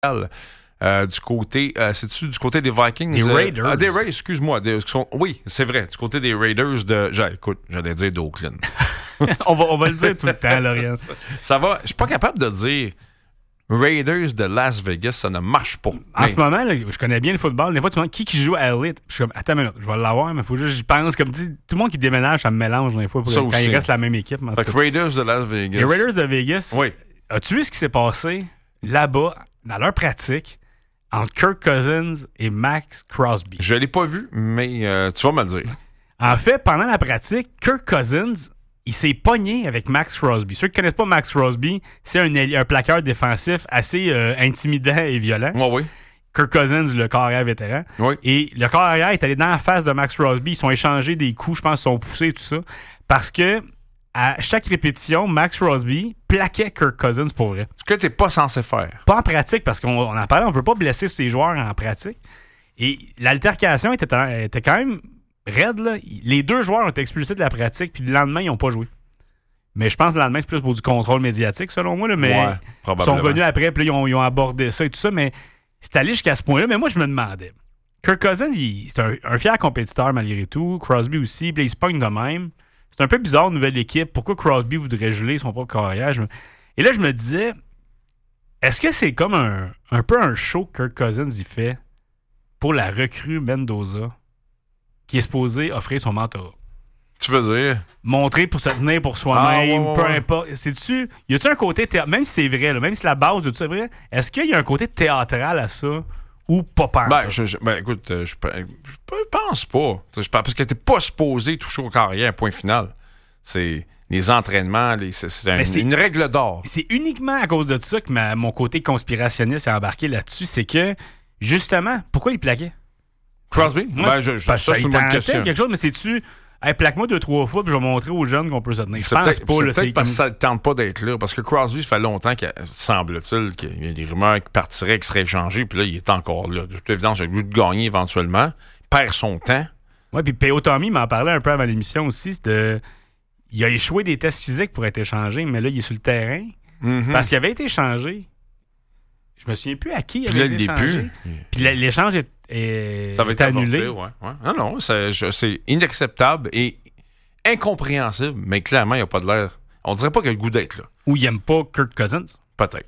du côté, c'est-tu du côté des Vikings? Des Raiders. Des Raiders, excuse-moi. Oui, c'est vrai, du côté des Raiders écoute, j'allais dire d'Oakland. on va le dire tout le temps, Lauriane. Ça va, je suis pas capable de dire Raiders de Las Vegas, ça ne marche pas. En ce moment, là, je connais bien le football. Des fois, tu me demandes qui joue à Elite. Je suis comme, attends une minute, je vais l'avoir, mais il faut juste que j'y pense. Comme dit, tout le monde qui déménage, ça me mélange des fois quand il reste la même équipe. Fait que Raiders de Las Vegas. Les Raiders de Vegas, oui. As-tu vu ce qui s'est passé là-bas, dans leur pratique, entre Kirk Cousins et Max Crosby? Je l'ai pas vu, mais tu vas me le dire. En fait, pendant la pratique, Kirk Cousins, il s'est pogné avec Max Crosby. Ceux qui ne connaissent pas Max Crosby, c'est un plaqueur défensif assez intimidant et violent. Oui. Kirk Cousins, le corps arrière vétéran. Oui. Et le corps arrière est allé dans la face de Max Crosby. Ils sont échangés des coups, je pense, ils sont poussés et tout ça. Parce que à chaque répétition, Max Crosby plaquait Kirk Cousins pour vrai. Ce que tu n'es pas censé faire. Pas en pratique, parce qu'on en parlait, on ne veut pas blesser ses joueurs en pratique. Et l'altercation était quand même raide, là. Les deux joueurs ont été expulsés de la pratique, puis le lendemain, ils n'ont pas joué. Mais je pense que le lendemain, c'est plus pour du contrôle médiatique, selon moi. Là, mais ils sont revenus après, puis là, ils ont abordé ça et tout ça. Mais c'est allé jusqu'à ce point-là. Mais moi, je me demandais. Kirk Cousins, c'est un fier compétiteur malgré tout. Crosby aussi, puis là, il se pogne de même. C'est un peu bizarre, nouvelle équipe. Pourquoi Crosby voudrait geler son propre carrière? Et là, je me disais, est-ce que c'est comme un peu un show que Kirk Cousins y fait pour la recrue Mendoza, qui est supposé offrir son mentorat? Tu veux dire? Montrer pour se tenir pour soi-même, peu importe. Y a-tu un côté théâtral, même si c'est vrai, là, même si la base de tout ça est vrai, est-ce qu'il y a un côté théâtral à ça ou pas pantoute? Écoute, je pense pas. Parce que t'es pas supposé toucher au carrière, point final. C'est les entraînements, c'est une règle d'or. C'est uniquement à cause de ça que mon côté conspirationniste est embarqué là-dessus, c'est que, justement, pourquoi il plaquait? Crosby? Ça, c'est une bonne question. Quelque chose, mais c'est-tu... Hey, plaque-moi 2-3 fois, puis je vais montrer aux jeunes qu'on peut se tenir. Je pense pas. C'est peut-être parce que ça ne tente pas d'être là. Parce que Crosby, ça fait longtemps semble-t-il qu'il y a des rumeurs qui partiraient, qui seraient échangés, puis là, il est encore là. De toute évidence, j'ai le goût de gagner éventuellement. Il perd son temps. Oui, puis P.O. Tommy m'en parlait un peu avant l'émission aussi. Il a échoué des tests physiques pour être échangé, mais là, il est sur le terrain. Mm-hmm. Parce qu'il avait été échangé. Je me souviens plus à qui il avait été échangé. Puis l'échange ça va être annulé. Non, c'est inacceptable et incompréhensible, mais clairement, il n'y a pas de l'air. On dirait pas qu'il a le goût d'être là. Ou il n'aime pas Kirk Cousins. Peut-être.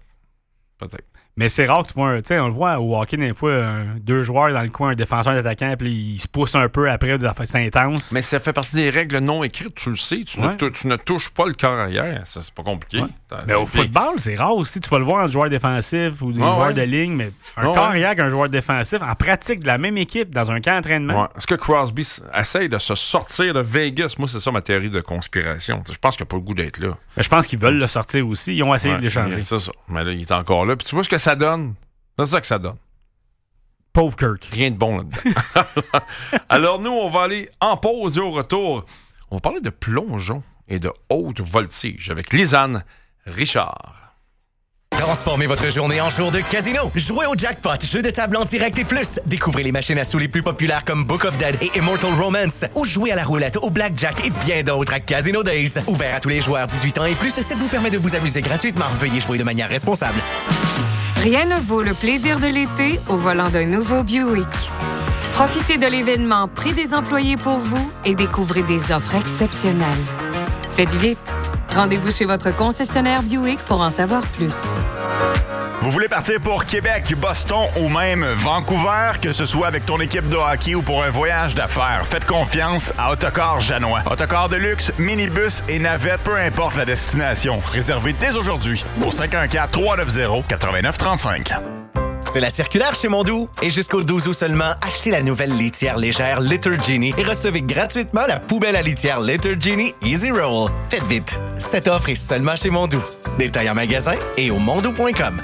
Mais c'est rare que tu vois on le voit au hockey des fois, deux joueurs dans le coin, un défenseur, un attaquant, puis ils se poussent un peu après, c'est intense. Mais ça fait partie des règles non écrites, tu le sais. Tu ne touches pas le corps arrière. Ça, c'est pas compliqué. Ouais. Mais au football, c'est rare aussi. Tu vas le voir entre joueurs défensifs ou des joueurs de ligne, mais un corps arrière qu'un joueur défensif en pratique de la même équipe dans un camp d'entraînement. Ouais. Est-ce que Crosby essaye de se sortir de Vegas? Moi, c'est ça ma théorie de conspiration. Je pense qu'il n'a pas le goût d'être là. Mais je pense qu'ils veulent le sortir aussi. Ils ont essayé de l'échanger. C'est ça. Mais là, il est encore là. Puis tu vois ce que ça donne? C'est ça que ça donne. Pauvre Kirk. Rien de bon là-dedans. Alors nous, on va aller en pause et au retour, on va parler de plongeon et de haute voltige avec Lisanne Richard. Transformez votre journée en jour de casino. Jouez au jackpot, jeu de table en direct et plus. Découvrez les machines à sous les plus populaires comme Book of Dead et Immortal Romance. Ou jouez à la roulette, au blackjack et bien d'autres à Casino Days. Ouvert à tous les joueurs 18 ans et plus, cette vous permet de vous amuser gratuitement. Veuillez jouer de manière responsable. Rien ne vaut le plaisir de l'été au volant d'un nouveau Buick. Profitez de l'événement Prix des employés pour vous et découvrez des offres exceptionnelles. Faites vite. Rendez-vous chez votre concessionnaire Buick pour en savoir plus. Vous voulez partir pour Québec, Boston ou même Vancouver, que ce soit avec ton équipe de hockey ou pour un voyage d'affaires, faites confiance à Autocar Janois. Autocar de luxe, minibus et navette, peu importe la destination. Réservez dès aujourd'hui au 514-390-8935. C'est la circulaire chez Mondou. Et jusqu'au 12 août seulement, achetez la nouvelle litière légère Litter Genie et recevez gratuitement la poubelle à litière Litter Genie Easy Roll. Faites vite. Cette offre est seulement chez Mondou. Détails en magasin et au mondou.com.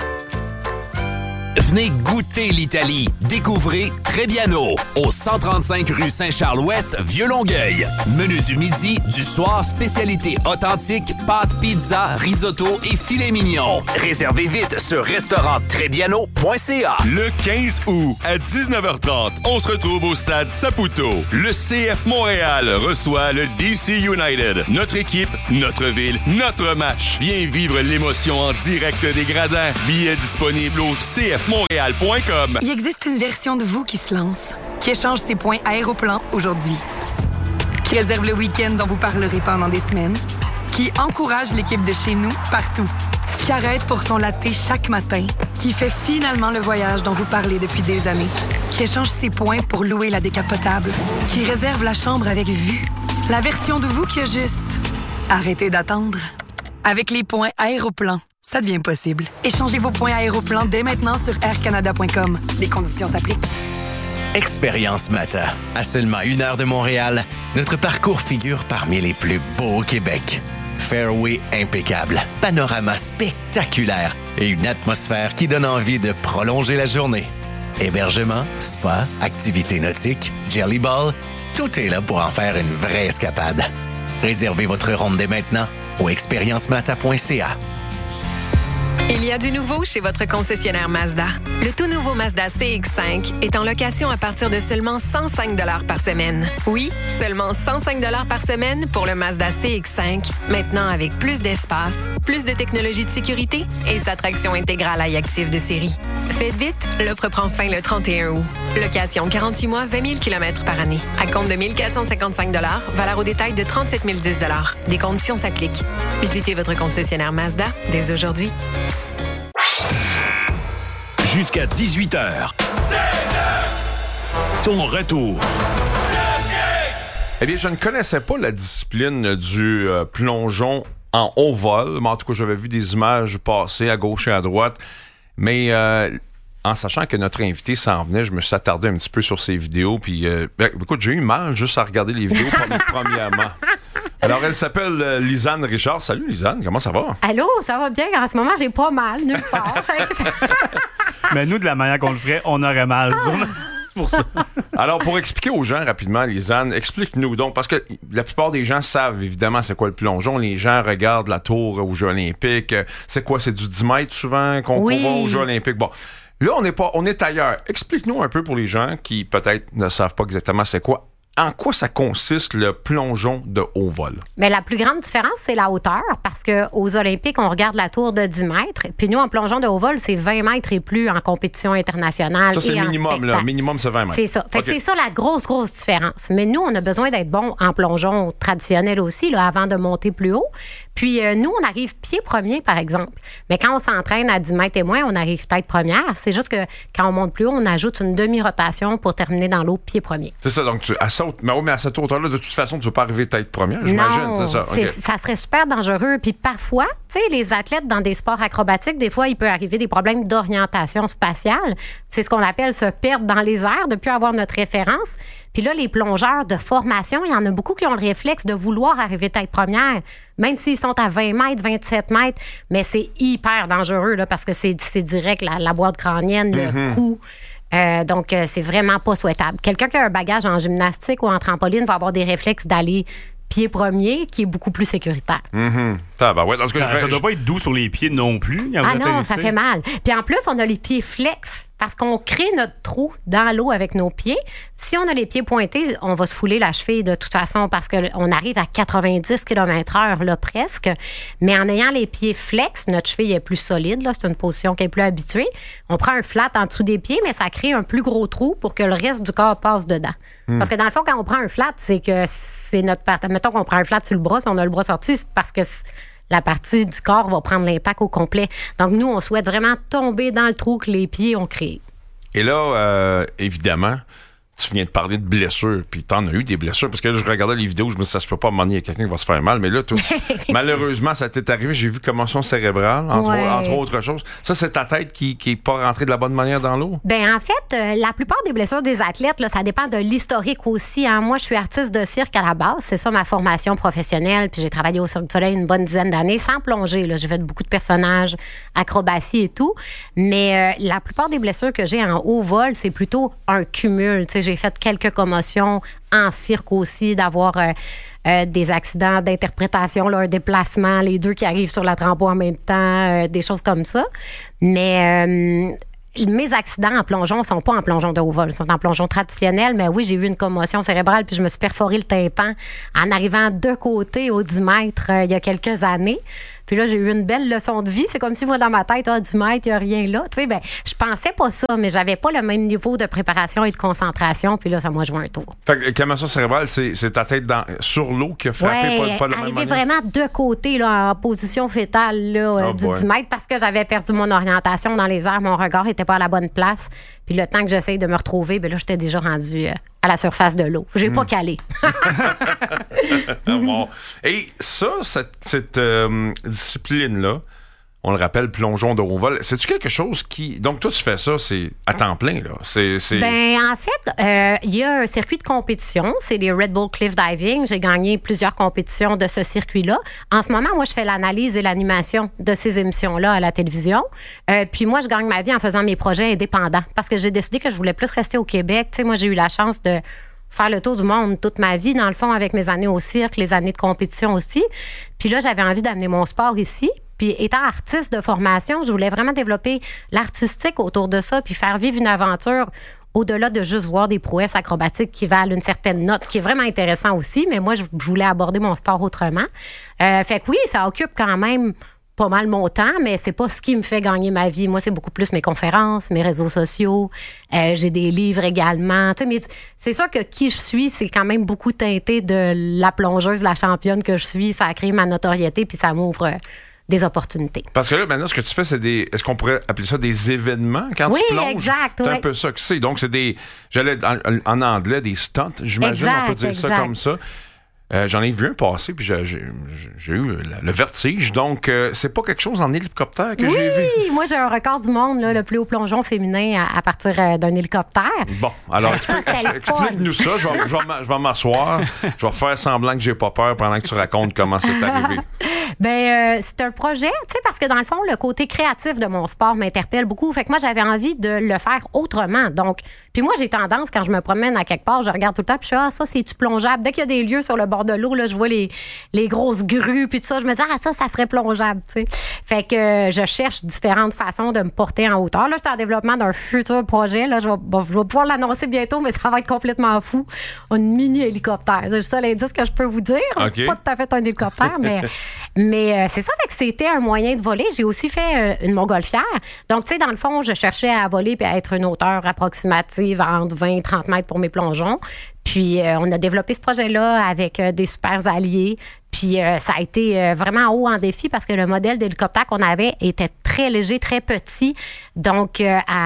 Venez goûter l'Italie. Découvrez Trebbiano, au 135 rue Saint-Charles-Ouest, Vieux-Longueuil. Menu du midi, du soir, spécialité authentique, pâtes, pizza, risotto et filet mignon. Réservez vite sur restauranttrebbiano.ca. Le 15 août, à 19h30, on se retrouve au stade Saputo. Le CF Montréal reçoit le DC United. Notre équipe, notre ville, notre match. Viens vivre l'émotion en direct des gradins. Billets disponibles au CFMontréal.com. cfmontréal.com. Il existe une version de vous qui se lance, qui échange ses points Aéroplan aujourd'hui, qui réserve le week-end dont vous parlerez pendant des semaines, qui encourage l'équipe de chez nous partout, qui arrête pour son latte chaque matin, qui fait finalement le voyage dont vous parlez depuis des années, qui échange ses points pour louer la décapotable, qui réserve la chambre avec vue. La version de vous qui a juste arrêtez d'attendre. Avec les points Aéroplan, ça devient possible. Échangez vos points Aéroplan dès maintenant sur aircanada.com. Les conditions s'appliquent. Expérience Mata. À seulement 1 heure de Montréal, notre parcours figure parmi les plus beaux au Québec. Fairway impeccable, panorama spectaculaire et une atmosphère qui donne envie de prolonger la journée. Hébergement, spa, activités nautiques, jelly ball, tout est là pour en faire une vraie escapade. Réservez votre ronde dès maintenant au expériencemata.ca. Il y a du nouveau chez votre concessionnaire Mazda. Le tout nouveau Mazda CX-5 est en location à partir de seulement 105 $ par semaine. Oui, seulement 105 $ par semaine pour le Mazda CX-5, maintenant avec plus d'espace, plus de technologie de sécurité et sa traction intégrale iActive de série. Faites vite, l'offre prend fin le 31 août. Location 48 mois, 20 000 km par année. À compte de 1 455 $, valeur au détail de 37 010 $. Des conditions s'appliquent. Visitez votre concessionnaire Mazda dès aujourd'hui. Jusqu'à 18h. Ton retour. Eh bien, je ne connaissais pas la discipline du plongeon en haut vol, mais en tout cas, j'avais vu des images passer à gauche et à droite. Mais en sachant que notre invité s'en venait, je me suis attardé un petit peu sur ces vidéos. Puis, écoute, j'ai eu mal juste à regarder les vidéos premièrement. Alors, elle s'appelle Lisanne Richard. Salut, Lisanne, comment ça va? Allô, ça va bien? En ce moment, j'ai pas mal, nulle part. Mais nous, de la manière qu'on le ferait, on aurait mal. C'est pour ça. Alors, pour expliquer aux gens rapidement, Lisanne, explique-nous donc, parce que la plupart des gens savent évidemment c'est quoi le plongeon. Les gens regardent la tour aux Jeux olympiques. C'est quoi? C'est du 10 mètres souvent qu'on va aux Jeux olympiques. Bon, là, on est ailleurs. Explique-nous un peu pour les gens qui peut-être ne savent pas exactement c'est quoi. En quoi ça consiste le plongeon de haut vol? Bien, la plus grande différence, c'est la hauteur, parce qu'aux Olympiques, on regarde la tour de 10 mètres. Puis nous, en plongeon de haut vol, c'est 20 mètres et plus en compétition internationale. Ça, c'est le minimum, là. Minimum, c'est 20 mètres. C'est ça. Fait que c'est ça la grosse différence. Mais nous, on a besoin d'être bon en plongeon traditionnel aussi, là, avant de monter plus haut. Puis nous, on arrive pied premier, par exemple. Mais quand on s'entraîne à 10 mètres et moins, on arrive tête première. C'est juste que quand on monte plus haut, on ajoute une demi-rotation pour terminer dans l'eau pied premier. C'est ça. Donc, mais à cette hauteur-là, de toute façon, tu ne vas pas arriver tête première, j'imagine. Non, c'est ça. Okay. Ça serait super dangereux. Puis parfois, tu sais, les athlètes dans des sports acrobatiques, des fois, il peut arriver des problèmes d'orientation spatiale. C'est ce qu'on appelle se perdre dans les airs, de ne plus avoir notre référence. Puis là, les plongeurs de formation, il y en a beaucoup qui ont le réflexe de vouloir arriver tête première, même s'ils sont à 20 mètres, 27 mètres. Mais c'est hyper dangereux là, parce que c'est direct la boîte crânienne, le cou. Donc, c'est vraiment pas souhaitable. Quelqu'un qui a un bagage en gymnastique ou en trampoline va avoir des réflexes d'aller pied premier, qui est beaucoup plus sécuritaire. Ça doit pas être doux sur les pieds non plus. Ah non, ça fait mal. Puis en plus, on a les pieds flex parce qu'on crée notre trou dans l'eau avec nos pieds. Si on a les pieds pointés, on va se fouler la cheville de toute façon parce qu'on arrive à 90 km/h là, presque. Mais en ayant les pieds flex, notre cheville est plus solide. Là, c'est une position qui est plus habituée. On prend un flat en dessous des pieds, mais ça crée un plus gros trou pour que le reste du corps passe dedans. Parce que dans le fond, quand on prend un flat, c'est que c'est notre partie. Mettons qu'on prend un flat sur le bras, si on a le bras sorti, c'est parce que la partie du corps va prendre l'impact au complet. Donc, nous, on souhaite vraiment tomber dans le trou que les pieds ont créé. Et là, évidemment, tu viens de parler de blessures, puis t'en as eu des blessures, parce que là, je regardais les vidéos, je me dis, ça se peut pas, à un moment donné, il y a quelqu'un qui va se faire mal, mais là, malheureusement, ça t'est arrivé, j'ai vu commotion cérébrale, entre autres choses. Ça, c'est ta tête qui est pas rentrée de la bonne manière dans l'eau? Bien, en fait, la plupart des blessures des athlètes, là, ça dépend de l'historique aussi. Hein. Moi, je suis artiste de cirque à la base, c'est ça ma formation professionnelle, puis j'ai travaillé au Cirque du Soleil une bonne dizaine d'années, sans plonger, là. J'ai fait beaucoup de personnages, acrobatie et tout, mais la plupart des blessures que j'ai en haut vol, c'est plutôt un cumul. Tu sais, j'ai fait quelques commotions en cirque aussi, d'avoir des accidents d'interprétation, là, un déplacement, les deux qui arrivent sur la trampo en même temps, des choses comme ça. Mais mes accidents en plongeon ne sont pas en plongeon de haut vol, ils sont en plongeon traditionnel. Mais oui, j'ai eu une commotion cérébrale puis je me suis perforé le tympan en arrivant de côté aux 10 mètres il y a quelques années. Puis là, j'ai eu une belle leçon de vie. C'est comme si moi, dans ma tête, du mètre, il n'y a rien là. Tu sais, ben, je pensais pas ça, mais j'avais pas le même niveau de préparation et de concentration. Puis là, ça m'a joué un tour. Fait que commotion cérébrale, c'est ta tête sur l'eau qui a frappé pas de la même manière? Vraiment de côté, là, en position fétale là, du 10 mètres parce que j'avais perdu mon orientation dans les airs. Mon regard n'était pas à la bonne place. Puis le temps que j'essaye de me retrouver, ben là, j'étais déjà rendue à la surface de l'eau. J'ai pas calé. Bon. Et ça, cette discipline-là, on le rappelle, plongeon de haut vol, c'est-tu quelque chose qui... Donc, toi, tu fais ça, c'est à temps plein, là? Ben, en fait, il y a un circuit de compétition, c'est les Red Bull Cliff Diving. J'ai gagné plusieurs compétitions de ce circuit-là. En ce moment, moi, je fais l'analyse et l'animation de ces émissions-là à la télévision. Puis moi, je gagne ma vie en faisant mes projets indépendants parce que j'ai décidé que je voulais plus rester au Québec. Tu sais, moi, j'ai eu la chance de faire le tour du monde toute ma vie, dans le fond, avec mes années au cirque, les années de compétition aussi. Puis là, j'avais envie d'amener mon sport ici. Puis étant artiste de formation, je voulais vraiment développer l'artistique autour de ça, puis faire vivre une aventure au-delà de juste voir des prouesses acrobatiques qui valent une certaine note, qui est vraiment intéressant aussi, mais moi, je voulais aborder mon sport autrement. Fait que oui, ça occupe quand même pas mal mon temps, mais c'est pas ce qui me fait gagner ma vie. Moi, c'est beaucoup plus mes conférences, mes réseaux sociaux. J'ai des livres également. Tu sais, mais c'est sûr que qui je suis, c'est quand même beaucoup teinté de la plongeuse, la championne que je suis. Ça a créé ma notoriété, puis ça m'ouvre des opportunités. Parce que là, maintenant, ce que tu fais, c'est est-ce qu'on pourrait appeler ça des événements quand tu plonges? Oui, exact. C'est un peu ça que c'est. Donc, c'est en anglais, des stunts, j'imagine, on peut dire ça comme ça. J'en ai vu un passer, puis j'ai eu le vertige. Donc, c'est pas quelque chose en hélicoptère que j'ai vu. Oui, moi, j'ai un record du monde, là, le plus haut plongeon féminin à partir d'un hélicoptère. Bon, alors, explique-nous ça. Je vais m'asseoir. Je vais faire semblant que j'ai pas peur pendant que tu racontes comment c'est arrivé. Ben, c'est un projet, tu sais, parce que dans le fond, le côté créatif de mon sport m'interpelle beaucoup. Fait que moi, j'avais envie de le faire autrement. Donc, puis moi, j'ai tendance, quand je me promène à quelque part, je regarde tout le temps, puis je suis ça, c'est-tu plongeable? Dès qu'il y a des lieux sur le bord de l'eau, là, je vois les grosses grues, puis tout ça, je me dis, ça serait plongeable, tu sais. Fait que je cherche différentes façons de me porter en hauteur. Là, je suis en développement d'un futur projet. Là, je vais pouvoir l'annoncer bientôt, mais ça va être complètement fou. Un mini-hélicoptère. C'est ça l'indice que je peux vous dire. Okay. Pas tout à fait un hélicoptère, mais c'est ça, fait que c'était un moyen de voler. J'ai aussi fait une montgolfière. Donc, tu sais, dans le fond, je cherchais à voler puis à être une hauteur approximative entre 20 et 30 mètres pour mes plongeons. Puis, on a développé ce projet-là avec des super alliés. Puis, ça a été vraiment haut en défi parce que le modèle d'hélicoptère qu'on avait était très léger, très petit. Donc,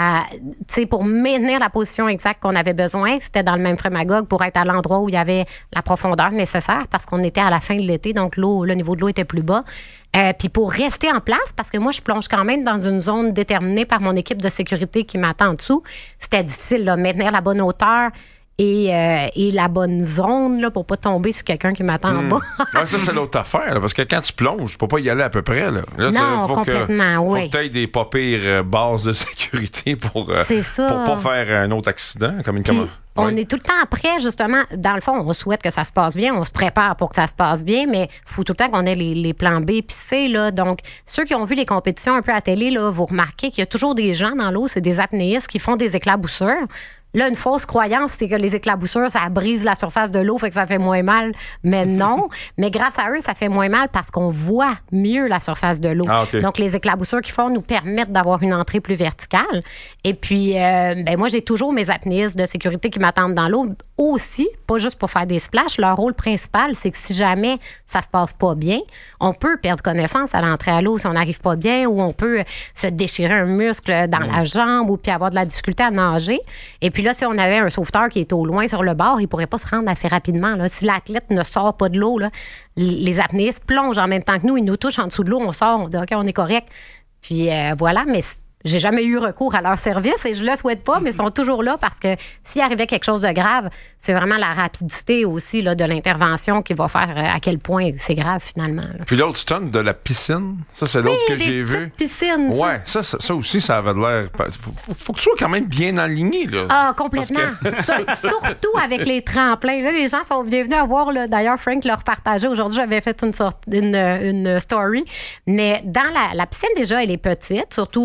pour maintenir la position exacte qu'on avait besoin, c'était dans le même frémagogue pour être à l'endroit où il y avait la profondeur nécessaire parce qu'on était à la fin de l'été, donc le niveau de l'eau était plus bas. Puis pour rester en place, parce que moi, je plonge quand même dans une zone déterminée par mon équipe de sécurité qui m'attend en dessous, c'était difficile de maintenir la bonne hauteur et la bonne zone là, pour pas tomber sur quelqu'un qui m'attend en bas. Ouais, ça, c'est l'autre affaire, là, parce que quand tu plonges, tu peux pas y aller à peu près. Là, non, complètement, faut que tu aies des pas pires bases de sécurité pour pas faire un autre accident. Comme une On est tout le temps prêt, justement. Dans le fond, on souhaite que ça se passe bien. On se prépare pour que ça se passe bien, mais il faut tout le temps qu'on ait les plans B puis C. Là. Donc, ceux qui ont vu les compétitions un peu à télé, là, vous remarquez qu'il y a toujours des gens dans l'eau, c'est des apnéistes qui font des éclaboussures. Là, une fausse croyance, c'est que les éclaboussures, ça brise la surface de l'eau, fait que ça fait moins mal. Mais non. Mais grâce à eux, ça fait moins mal parce qu'on voit mieux la surface de l'eau. Ah, okay. Donc, les éclaboussures qu'ils font nous permettent d'avoir une entrée plus verticale. Et puis, moi, j'ai toujours mes apnéistes de sécurité qui m'attendent dans l'eau aussi, pas juste pour faire des splashs. Leur rôle principal, c'est que si jamais ça se passe pas bien, on peut perdre connaissance à l'entrée à l'eau si on n'arrive pas bien, ou on peut se déchirer un muscle dans la jambe, ou puis avoir de la difficulté à nager. Et puis là, si on avait un sauveteur qui est au loin sur le bord, il pourrait pas se rendre assez rapidement. Là. Si l'athlète ne sort pas de l'eau, là, les apnéistes plongent en même temps que nous, ils nous touchent en dessous de l'eau, on sort, on dit OK, on est correct. Puis voilà, mais j'ai jamais eu recours à leur service et je le souhaite pas, mais ils sont toujours là parce que s'il arrivait quelque chose de grave, c'est vraiment la rapidité aussi là, de l'intervention qui va faire à quel point c'est grave finalement. Là. Puis l'autre stunt de la piscine, ça c'est l'autre que j'ai vu. Piscine, ouais, ça aussi, ça avait l'air. Faut que tu sois quand même bien aligné. Là. Ah, complètement. Surtout avec les tremplins. Là, les gens sont bienvenus à voir. Là, d'ailleurs, Frank leur partageait. Aujourd'hui, j'avais fait une story. Mais dans la piscine, déjà, elle est petite, surtout à la hauteur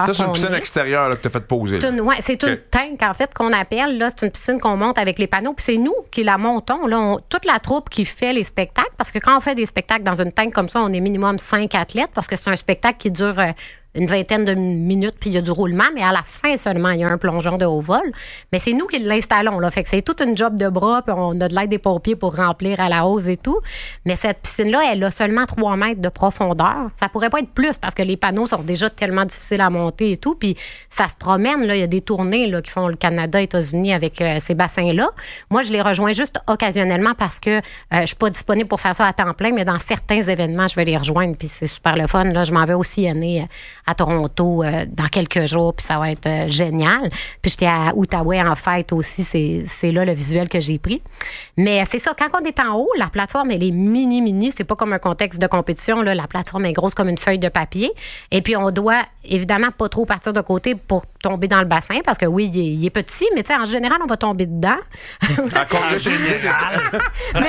quand ça, c'est une piscine est. extérieure là, que tu as fait poser. C'est une tank, en fait, qu'on appelle. Là, c'est une piscine qu'on monte avec les panneaux. Puis c'est nous qui la montons. Là, toute la troupe qui fait les spectacles. Parce que quand on fait des spectacles dans une tank comme ça, on est minimum 5 athlètes. Parce que c'est un spectacle qui dure une vingtaine de minutes, puis il y a du roulement. Mais à la fin seulement, il y a un plongeon de haut vol. Mais c'est nous qui l'installons. Là. Fait que c'est toute une job de bras. Puis on a de l'aide des pompiers pour remplir à la hausse et tout. Mais cette piscine-là, elle a seulement 3 mètres de profondeur. Ça pourrait pas être plus parce que les panneaux sont déjà tellement difficiles à monter et tout. Puis ça se promène. Là. Il y a des tournées là, qui font le Canada, États-Unis avec ces bassins-là. Moi, je les rejoins juste occasionnellement parce que je suis pas disponible pour faire ça à temps plein, mais dans certains événements, je vais les rejoindre. Puis c'est super le fun. Là, je m'en vais aussi à Toronto dans quelques jours, puis ça va être génial. Puis j'étais à Outaouais en fête aussi. C'est là le visuel que j'ai pris. Mais c'est ça. Quand on est en haut, la plateforme, elle est mini. C'est pas comme un contexte de compétition. Là. La plateforme est grosse comme une feuille de papier. Et puis, on doit évidemment pas trop partir de côté pour tomber dans le bassin parce que oui, il est petit, mais tu sais, en général, on va tomber dedans. En général. Mais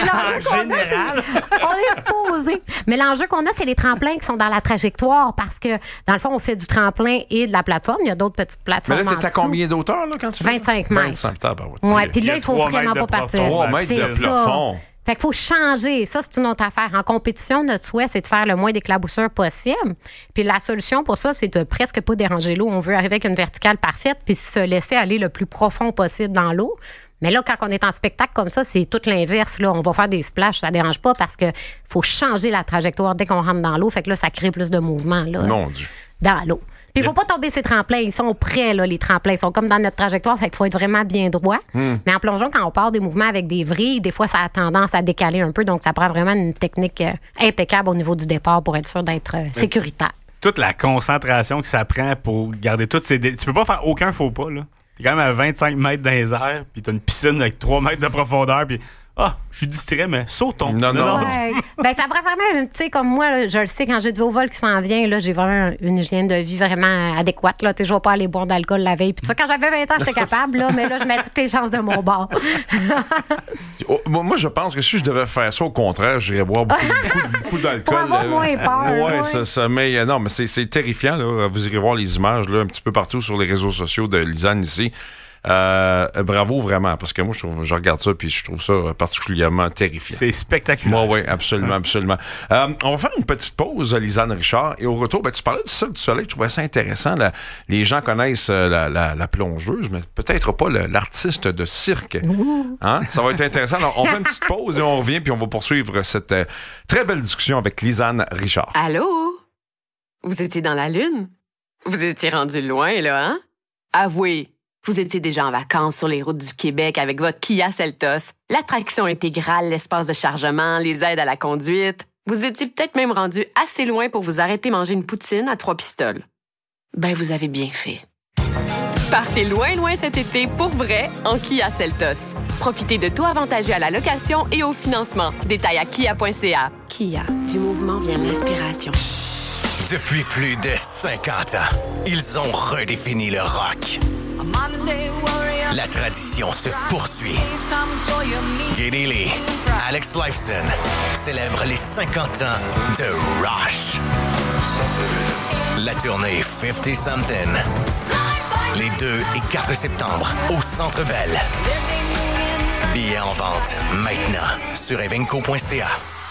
on est posé. Mais l'enjeu qu'on a, c'est les tremplins qui sont dans la trajectoire parce que, dans le fond, on fait du tremplin et de la plateforme. Il y a d'autres petites plateformes. Mais là, t'es à combien d'auteur là, quand tu fais 25 mètres. 25 mètres. Oui, puis là, il faut vraiment pas partir. 3 mètres de plafond. Fait qu'il faut changer. Ça, c'est une autre affaire. En compétition, notre souhait, c'est de faire le moins d'éclaboussures possible. Puis la solution pour ça, c'est de presque pas déranger l'eau. On veut arriver avec une verticale parfaite puis se laisser aller le plus profond possible dans l'eau. Mais là, quand on est en spectacle comme ça, c'est tout l'inverse. Là. On va faire des splashes, ça dérange pas parce que faut changer la trajectoire dès qu'on rentre dans l'eau. Fait que là, ça crée plus de mouvement là, Mon Dieu. dans l'eau. Puis il ne faut pas tomber ces tremplins. Ils sont prêts, là, les tremplins. Ils sont comme dans notre trajectoire. Fait qu'il faut être vraiment bien droit. Mais en plongeon, quand on part des mouvements avec des vrilles, des fois, ça a tendance à décaler un peu. Donc, ça prend vraiment une technique impeccable au niveau du départ pour être sûr d'être sécuritaire. Toute la concentration que ça prend pour garder toutes ces... Tu peux pas faire aucun faux pas, là. T'es quand même à 25 mètres dans les airs, puis t'as une piscine avec 3 mètres de profondeur, puis... Ah, je suis distrait, mais sautons. Non. Ouais. Ben, ça prend vraiment, tu sais, comme moi, là, je le sais, quand j'ai du haut vol qui s'en vient, là, j'ai vraiment une hygiène de vie vraiment adéquate. Là. Je ne vais pas aller boire d'alcool la veille. Puis tu vois, quand j'avais 20 ans, j'étais capable, là, mais là, je mets toutes les chances de mon bord. Moi, je pense que si je devais faire ça, au contraire, j'irais boire beaucoup d'alcool. Pour avoir moins peur. Oui, ça. Mais non, mais c'est terrifiant. Là. Vous irez voir les images là, un petit peu partout sur les réseaux sociaux de Lisanne ici. Bravo vraiment, parce que moi je regarde ça puis je trouve ça particulièrement terrifiant. C'est spectaculaire. Oui, absolument. On va faire une petite pause, Lisanne Richard, et au retour, tu parlais du Cirque du Soleil, je trouvais ça intéressant. Les gens connaissent la plongeuse, mais peut-être pas l'artiste de cirque. Hein? Ça va être intéressant. Alors, on fait une petite pause et on revient puis on va poursuivre cette très belle discussion avec Lisanne Richard. Allô? Vous étiez dans la Lune? Vous étiez rendu loin, là, hein? Avouez. Vous étiez déjà en vacances sur les routes du Québec avec votre Kia Seltos, l'attraction intégrale, l'espace de chargement, les aides à la conduite. Vous étiez peut-être même rendu assez loin pour vous arrêter manger une poutine à 3 pistoles. Ben, vous avez bien fait. Partez loin cet été pour vrai en Kia Seltos. Profitez de taux avantageux à la location et au financement. Détails à kia.ca. Kia, du mouvement vient l'inspiration. Depuis plus de 50 ans, ils ont redéfini le rock. La tradition se poursuit. Geddy Lee, Alex Lifeson célèbrent les 50 ans de Rush. La tournée 50 Something. Les 2 et 4 septembre au Centre Bell. Billets en vente maintenant sur evenco.ca.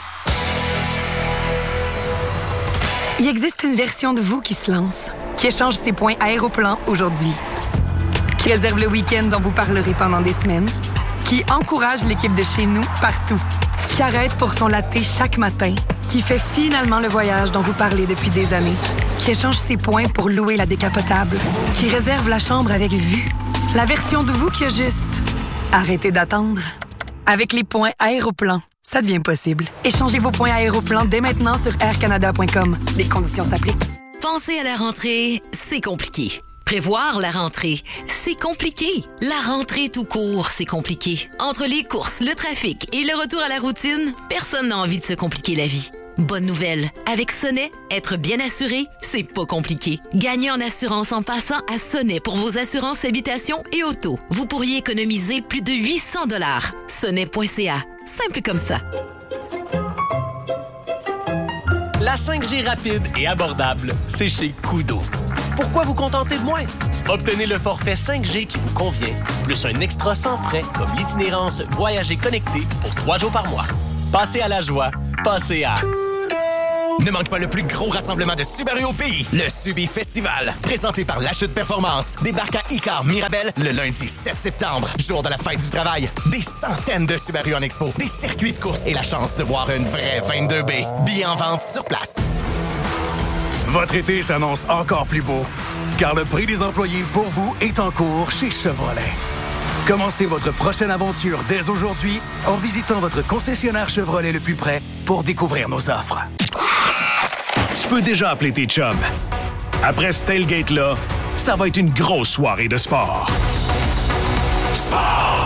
Il existe une version de vous qui se lance, qui échange ses points Aéroplan aujourd'hui, qui réserve le week-end dont vous parlerez pendant des semaines, qui encourage l'équipe de chez nous partout, qui arrête pour son latte chaque matin, qui fait finalement le voyage dont vous parlez depuis des années, qui échange ses points pour louer la décapotable, qui réserve la chambre avec vue. La version de vous qui a juste arrêtez d'attendre. Avec les points Aéroplan, ça devient possible. Échangez vos points Aéroplan dès maintenant sur aircanada.com. Les conditions s'appliquent. Penser à la rentrée, c'est compliqué. Prévoir la rentrée, c'est compliqué. La rentrée tout court, c'est compliqué. Entre les courses, le trafic et le retour à la routine, personne n'a envie de se compliquer la vie. Bonne nouvelle, avec Sonnet, être bien assuré, c'est pas compliqué. Gagnez en assurance en passant à Sonnet pour vos assurances habitation et auto. Vous pourriez économiser plus de 800 $. Sonnet.ca, simple comme ça. La 5G rapide et abordable, c'est chez Koodo. Pourquoi vous contenter de moins? Obtenez le forfait 5G qui vous convient, plus un extra sans frais comme l'itinérance Voyager connecté pour 3 jours par mois. Passez à la joie, passez à... Ne manque pas le plus gros rassemblement de Subaru au pays, le Subi Festival. Présenté par La Chute Performance. Débarque à Icar Mirabel le lundi 7 septembre, jour de la fête du travail. Des centaines de Subaru en expo, des circuits de course et la chance de voir une vraie 22B. Billets en vente sur place. Votre été s'annonce encore plus beau, car le prix des employés pour vous est en cours chez Chevrolet. Commencez votre prochaine aventure dès aujourd'hui en visitant votre concessionnaire Chevrolet le plus près pour découvrir nos offres. Tu peux déjà appeler tes chums. Après ce tailgate-là, ça va être une grosse soirée de sport. Sport!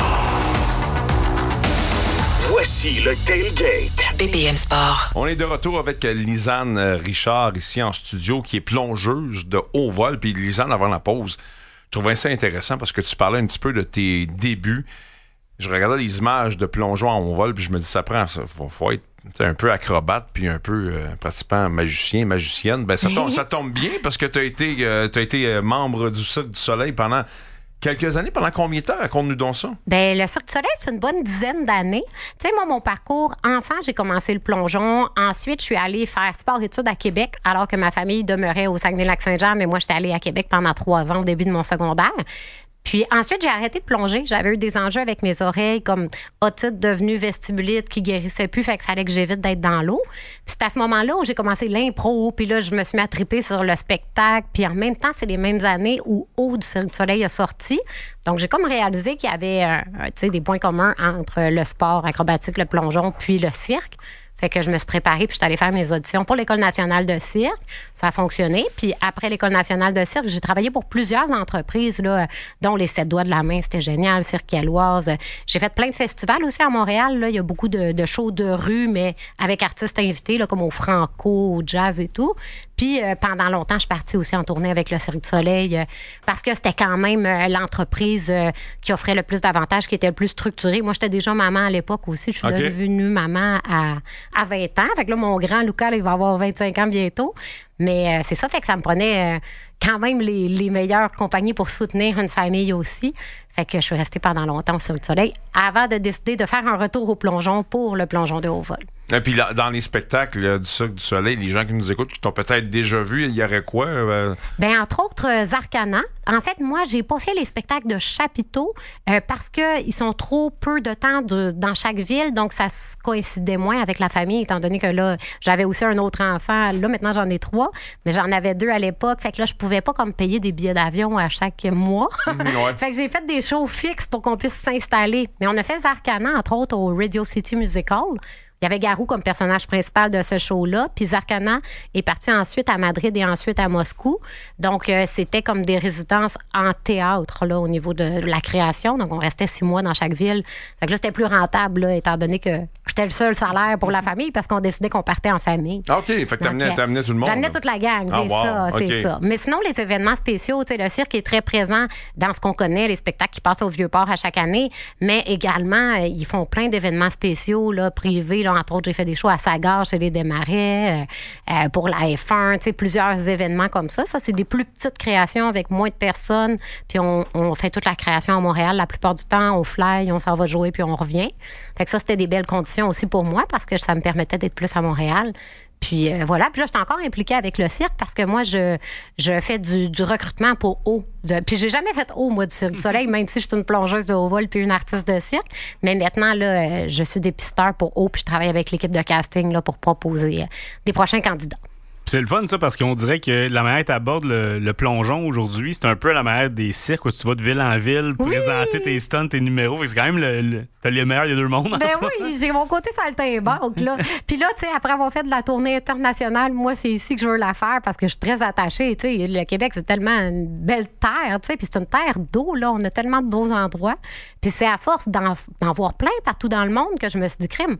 Voici le tailgate. BPM Sport. On est de retour avec Lisanne Richard ici en studio, qui est plongeuse de haut vol. Puis Lisanne, avant la pause, je trouvais ça intéressant parce que tu parlais un petit peu de tes débuts. Je regardais les images de plongeons en haut vol, puis je me dis, ça prend ça. Faut être un peu acrobate, puis un peu pratiquement magicien, magicienne. Ben, ça tombe bien parce que tu as été membre du Cirque du Soleil pendant quelques années. Pendant combien de temps? Raconte-nous donc ça. Bien, le Cirque du Soleil, c'est une bonne dizaine d'années. Tu sais, moi, mon parcours enfant, j'ai commencé le plongeon. Ensuite, je suis allée faire sport-études à Québec, alors que ma famille demeurait au Saguenay-Lac-Saint-Jean, mais moi, j'étais allée à Québec pendant 3 ans au début de mon secondaire. Puis ensuite, j'ai arrêté de plonger. J'avais eu des enjeux avec mes oreilles, comme otite devenue vestibulite qui guérissait plus, fait qu'il fallait que j'évite d'être dans l'eau. Puis c'est à ce moment-là où j'ai commencé l'impro, puis là, je me suis mis à triper sur le spectacle. Puis en même temps, c'est les mêmes années où Haut du Cirque du Soleil a sorti. Donc, j'ai comme réalisé qu'il y avait des points communs entre le sport acrobatique, le plongeon, puis le cirque. Fait que je me suis préparée, puis je suis allée faire mes auditions pour l'École nationale de cirque. Ça a fonctionné. Puis après l'École nationale de cirque, j'ai travaillé pour plusieurs entreprises, là, dont les 7 doigts de la main, c'était génial, Cirque Éloise. J'ai fait plein de festivals aussi à Montréal. Là. Il y a beaucoup de shows de rue, mais avec artistes invités, là, comme au Franco, au jazz et tout. Puis pendant longtemps, je suis partie aussi en tournée avec le Cirque du Soleil parce que c'était quand même l'entreprise qui offrait le plus d'avantages, qui était le plus structurée. Moi, j'étais déjà maman à l'époque aussi. Je suis devenue maman à 20 ans. Fait que là, mon grand Lucas, il va avoir 25 ans bientôt. Mais c'est ça, fait que ça me prenait quand même les meilleures compagnies pour soutenir une famille aussi. Fait que je suis restée pendant longtemps au Cirque du Soleil avant de décider de faire un retour au plongeon pour le plongeon de haut vol. Et puis là, dans les spectacles là, du Cirque du Soleil, les gens qui nous écoutent, qui t'ont peut-être déjà vu, il y aurait quoi? Bien, entre autres, Zarkana. En fait, moi, j'ai pas fait les spectacles de chapiteaux parce qu'ils sont trop peu de temps dans chaque ville, donc ça coïncidait moins avec la famille, étant donné que là, j'avais aussi un autre enfant. Là, maintenant, j'en ai 3, mais j'en avais 2 à l'époque. Fait que là, je pouvais pas comme payer des billets d'avion à chaque mois. Ouais. Fait que j'ai fait des shows fixes pour qu'on puisse s'installer. Mais on a fait Zarkana, entre autres, au Radio City Musical. Il y avait Garou comme personnage principal de ce show-là. Puis Zarkana est parti ensuite à Madrid et ensuite à Moscou. Donc, c'était comme des résidences en théâtre là, au niveau de la création. Donc, on restait 6 mois dans chaque ville. Fait que là, c'était plus rentable, là, étant donné que j'étais le seul salaire pour la famille parce qu'on décidait qu'on partait en famille. OK, fait que t'amenais tout le monde. J'amenais toute la gang, c'est ça. Mais sinon, les événements spéciaux, tu sais, le cirque est très présent dans ce qu'on connaît, les spectacles qui passent au Vieux-Port à chaque année, mais également, ils font plein d'événements spéciaux, là, privés. Là, entre autres, j'ai fait des shows à Sagar chez les Desmarais, pour la F1, tu sais, plusieurs événements comme ça. Ça, c'est des plus petites créations avec moins de personnes. Puis on fait toute la création à Montréal. La plupart du temps, on fly, on s'en va jouer, puis on revient. Fait que ça, c'était des belles conditions aussi pour moi parce que ça me permettait d'être plus à Montréal. Puis voilà. Puis là, je suis encore impliquée avec le cirque parce que moi, je fais du recrutement pour haut. Puis j'ai jamais fait haut, moi, du Cirque du Soleil, même si je suis une plongeuse de haut vol puis une artiste de cirque. Mais maintenant, là, je suis dépisteur pour haut puis je travaille avec l'équipe de casting là, pour proposer des prochains candidats. C'est le fun, ça, parce qu'on dirait que la manière que tu abordes le plongeon aujourd'hui, c'est un peu la manière des cirques où tu vas de ville en ville présenter tes stunts, tes numéros. C'est quand même t'as les meilleurs des deux mondes. Ben oui, j'ai mon côté saltimbanque, là. Puis là, tu sais, après avoir fait de la tournée internationale, moi, c'est ici que je veux la faire parce que je suis très attachée. Tu sais, le Québec, c'est tellement une belle terre, tu sais, puis c'est une terre d'eau, là. On a tellement de beaux endroits. Puis c'est à force d'en voir plein partout dans le monde que je me suis dit, crime.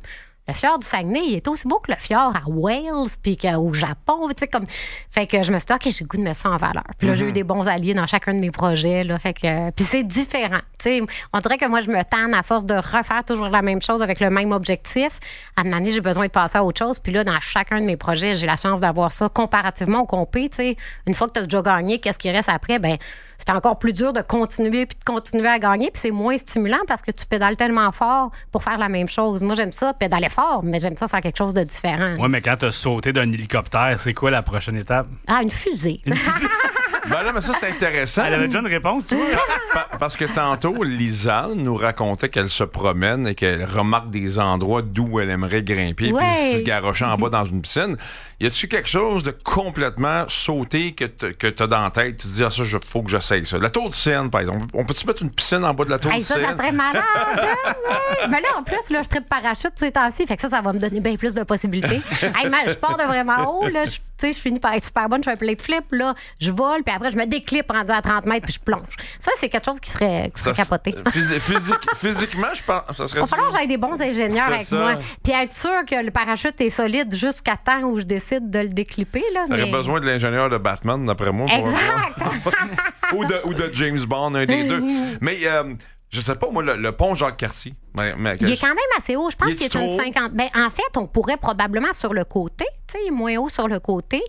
le fjord du Saguenay, il est aussi beau que le fjord à Wales puis qu'au Japon, tu sais, comme... Fait que je me suis dit, OK, j'ai le goût de mettre ça en valeur. Puis là, j'ai eu des bons alliés dans chacun de mes projets, là, fait que... Puis c'est différent, tu sais. On dirait que moi, je me tanne à force de refaire toujours la même chose avec le même objectif. À un moment donné, j'ai besoin de passer à autre chose. Puis là, dans chacun de mes projets, j'ai la chance d'avoir ça comparativement au compé, tu sais. Une fois que tu as déjà gagné, qu'est-ce qui reste après? Ben c'est encore plus dur de continuer à gagner, puis c'est moins stimulant parce que tu pédales tellement fort pour faire la même chose. Moi, j'aime ça, pédaler fort, mais j'aime ça faire quelque chose de différent. Oui, mais quand tu as sauté d'un hélicoptère, c'est quoi la prochaine étape? Ah, une fusée. Ben là, mais ça, c'est intéressant. Elle avait déjà une réponse, tu vois. Parce que tantôt, Lisanne nous racontait qu'elle se promène et qu'elle remarque des endroits d'où elle aimerait grimper puis se garrocher en bas dans une piscine. Y a-tu quelque chose de complètement sauté que t'as dans la tête? Tu te dis, ah, ça, faut que j'essaye ça. La tour de Seine, par exemple. On peut-tu mettre une piscine en bas de la tour de Seine? Ça serait malade. Mais là, en plus, là, je tripe parachute ces temps-ci. Fait que ça va me donner bien plus de possibilités. Je pars de vraiment haut. Là, je finis par être super bonne. Je fais un plate flip. Là, je vole. Puis après, je me déclippe rendu à 30 mètres. Puis je plonge. Ça, c'est quelque chose qui serait capoté. Physiquement, je pense ça serait... Il va falloir que j'aille des bons ingénieurs avec moi. Puis être sûr que le parachute est solide jusqu'à temps où je décide de le déclipper. Là, ça aurait besoin de l'ingénieur de Batman, d'après moi. Exact! ou de James Bond, un des deux. Mais... je sais pas, moi, le pont Jacques-Cartier. Il est quand même assez haut. Je pense qu'il est une 50. Ben, en fait, on pourrait probablement sur le côté, tu sais, moins haut sur le côté.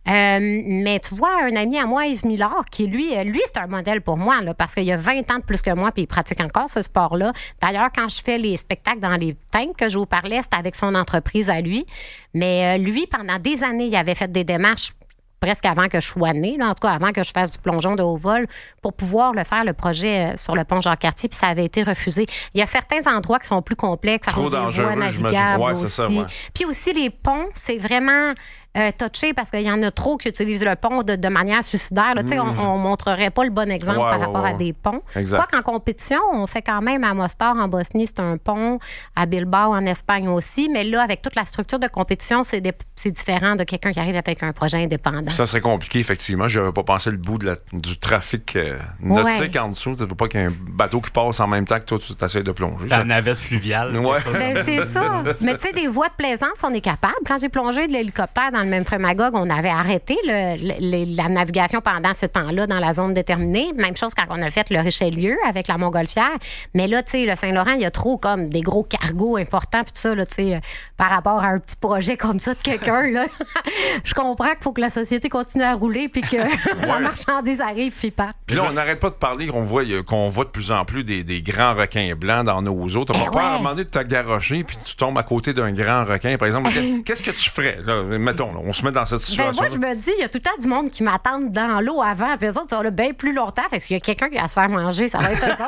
Mais tu vois, un ami à moi, Yves Millard, qui lui, c'est un modèle pour moi, là, parce qu'il a 20 ans de plus que moi, puis il pratique encore ce sport-là. D'ailleurs, quand je fais les spectacles dans les tanks que je vous parlais, c'était avec son entreprise à lui. Mais lui, pendant des années, il avait fait des démarches presque avant que je sois née, là, en tout cas avant que je fasse du plongeon de haut vol, pour pouvoir le faire, le projet sur le pont Jacques-Cartier, puis ça avait été refusé. Il y a certains endroits qui sont plus complexes à cause des voies navigables aussi. Puis aussi, les ponts, c'est vraiment... touché parce qu'il y en a trop qui utilisent le pont de manière suicidaire. Là. On ne montrerait pas le bon exemple par rapport à des ponts. Quoi qu'en compétition, on fait quand même à Mostar, en Bosnie, c'est un pont. À Bilbao, en Espagne aussi. Mais là, avec toute la structure de compétition, c'est différent de quelqu'un qui arrive avec un projet indépendant. Ça serait compliqué, effectivement. Je n'avais pas pensé le bout du trafic nautique en dessous. Tu ne veux pas qu'il y ait un bateau qui passe en même temps que toi, tu essaies de plonger. La navette fluviale. Ben, c'est ça. Mais tu sais, des voies de plaisance, on est capable. Quand j'ai plongé de l'hélicoptère dans le même Frémagogue, on avait arrêté la navigation pendant ce temps-là dans la zone déterminée. Même chose quand on a fait le Richelieu avec la Montgolfière. Mais là, tu sais, le Saint-Laurent, il y a trop comme des gros cargos importants puis tout ça, là, tu sais, par rapport à un petit projet comme ça de quelqu'un, là. Je comprends qu'il faut que la société continue à rouler puis que la marchandise arrive puis part. Puis là, on n'arrête pas de parler qu'on voit de plus en plus des grands requins blancs dans nos eaux. T'as pas peur à un moment donné de te garrocher puis tu tombes à côté d'un grand requin, par exemple. Qu'est-ce que tu ferais, là? Mettons, là, on se met dans cette situation. Moi, je me dis, il y a tout le temps du monde qui m'attend dans l'eau avant, puis eux autres, ils sont là bien plus longtemps. Fait que s'il y a quelqu'un qui va se faire manger, ça va être eux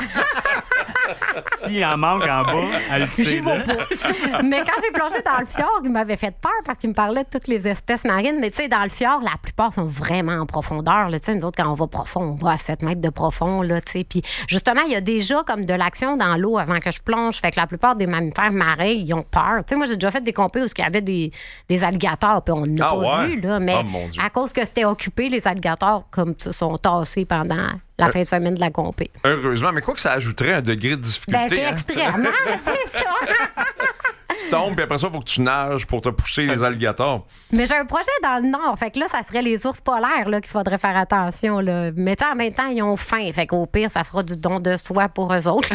autres. S'il en manque en bas, elle le sait. J'y vais pas. Mais quand j'ai plongé dans le fjord, il m'avait fait peur parce qu'il me parlait de toutes les espèces marines. Mais tu sais, dans le fjord, la plupart sont vraiment en profondeur. Là. Nous autres, quand on va profond, on va à 7 mètres de profond. Puis justement, il y a déjà comme de l'action dans l'eau avant que je plonge. Fait que la plupart des mammifères marins, ils ont peur. Moi, j'ai déjà fait des compés où il y avait des alligators, puis on n'a pas vu. Là, mais à cause que c'était occupé, les alligators comme sont tassés pendant la fin de semaine de la compé. Heureusement, mais quoi que ça ajouterait un degré de difficulté. C'est extrêmement, c'est ça. Tu tombes, puis après ça, il faut que tu nages pour te pousser les alligators. Mais j'ai un projet dans le nord. Fait que là, ça serait les ours polaires là, qu'il faudrait faire attention. Là. Mais en même temps, ils ont faim. Fait qu'au pire, ça sera du don de soi pour eux autres.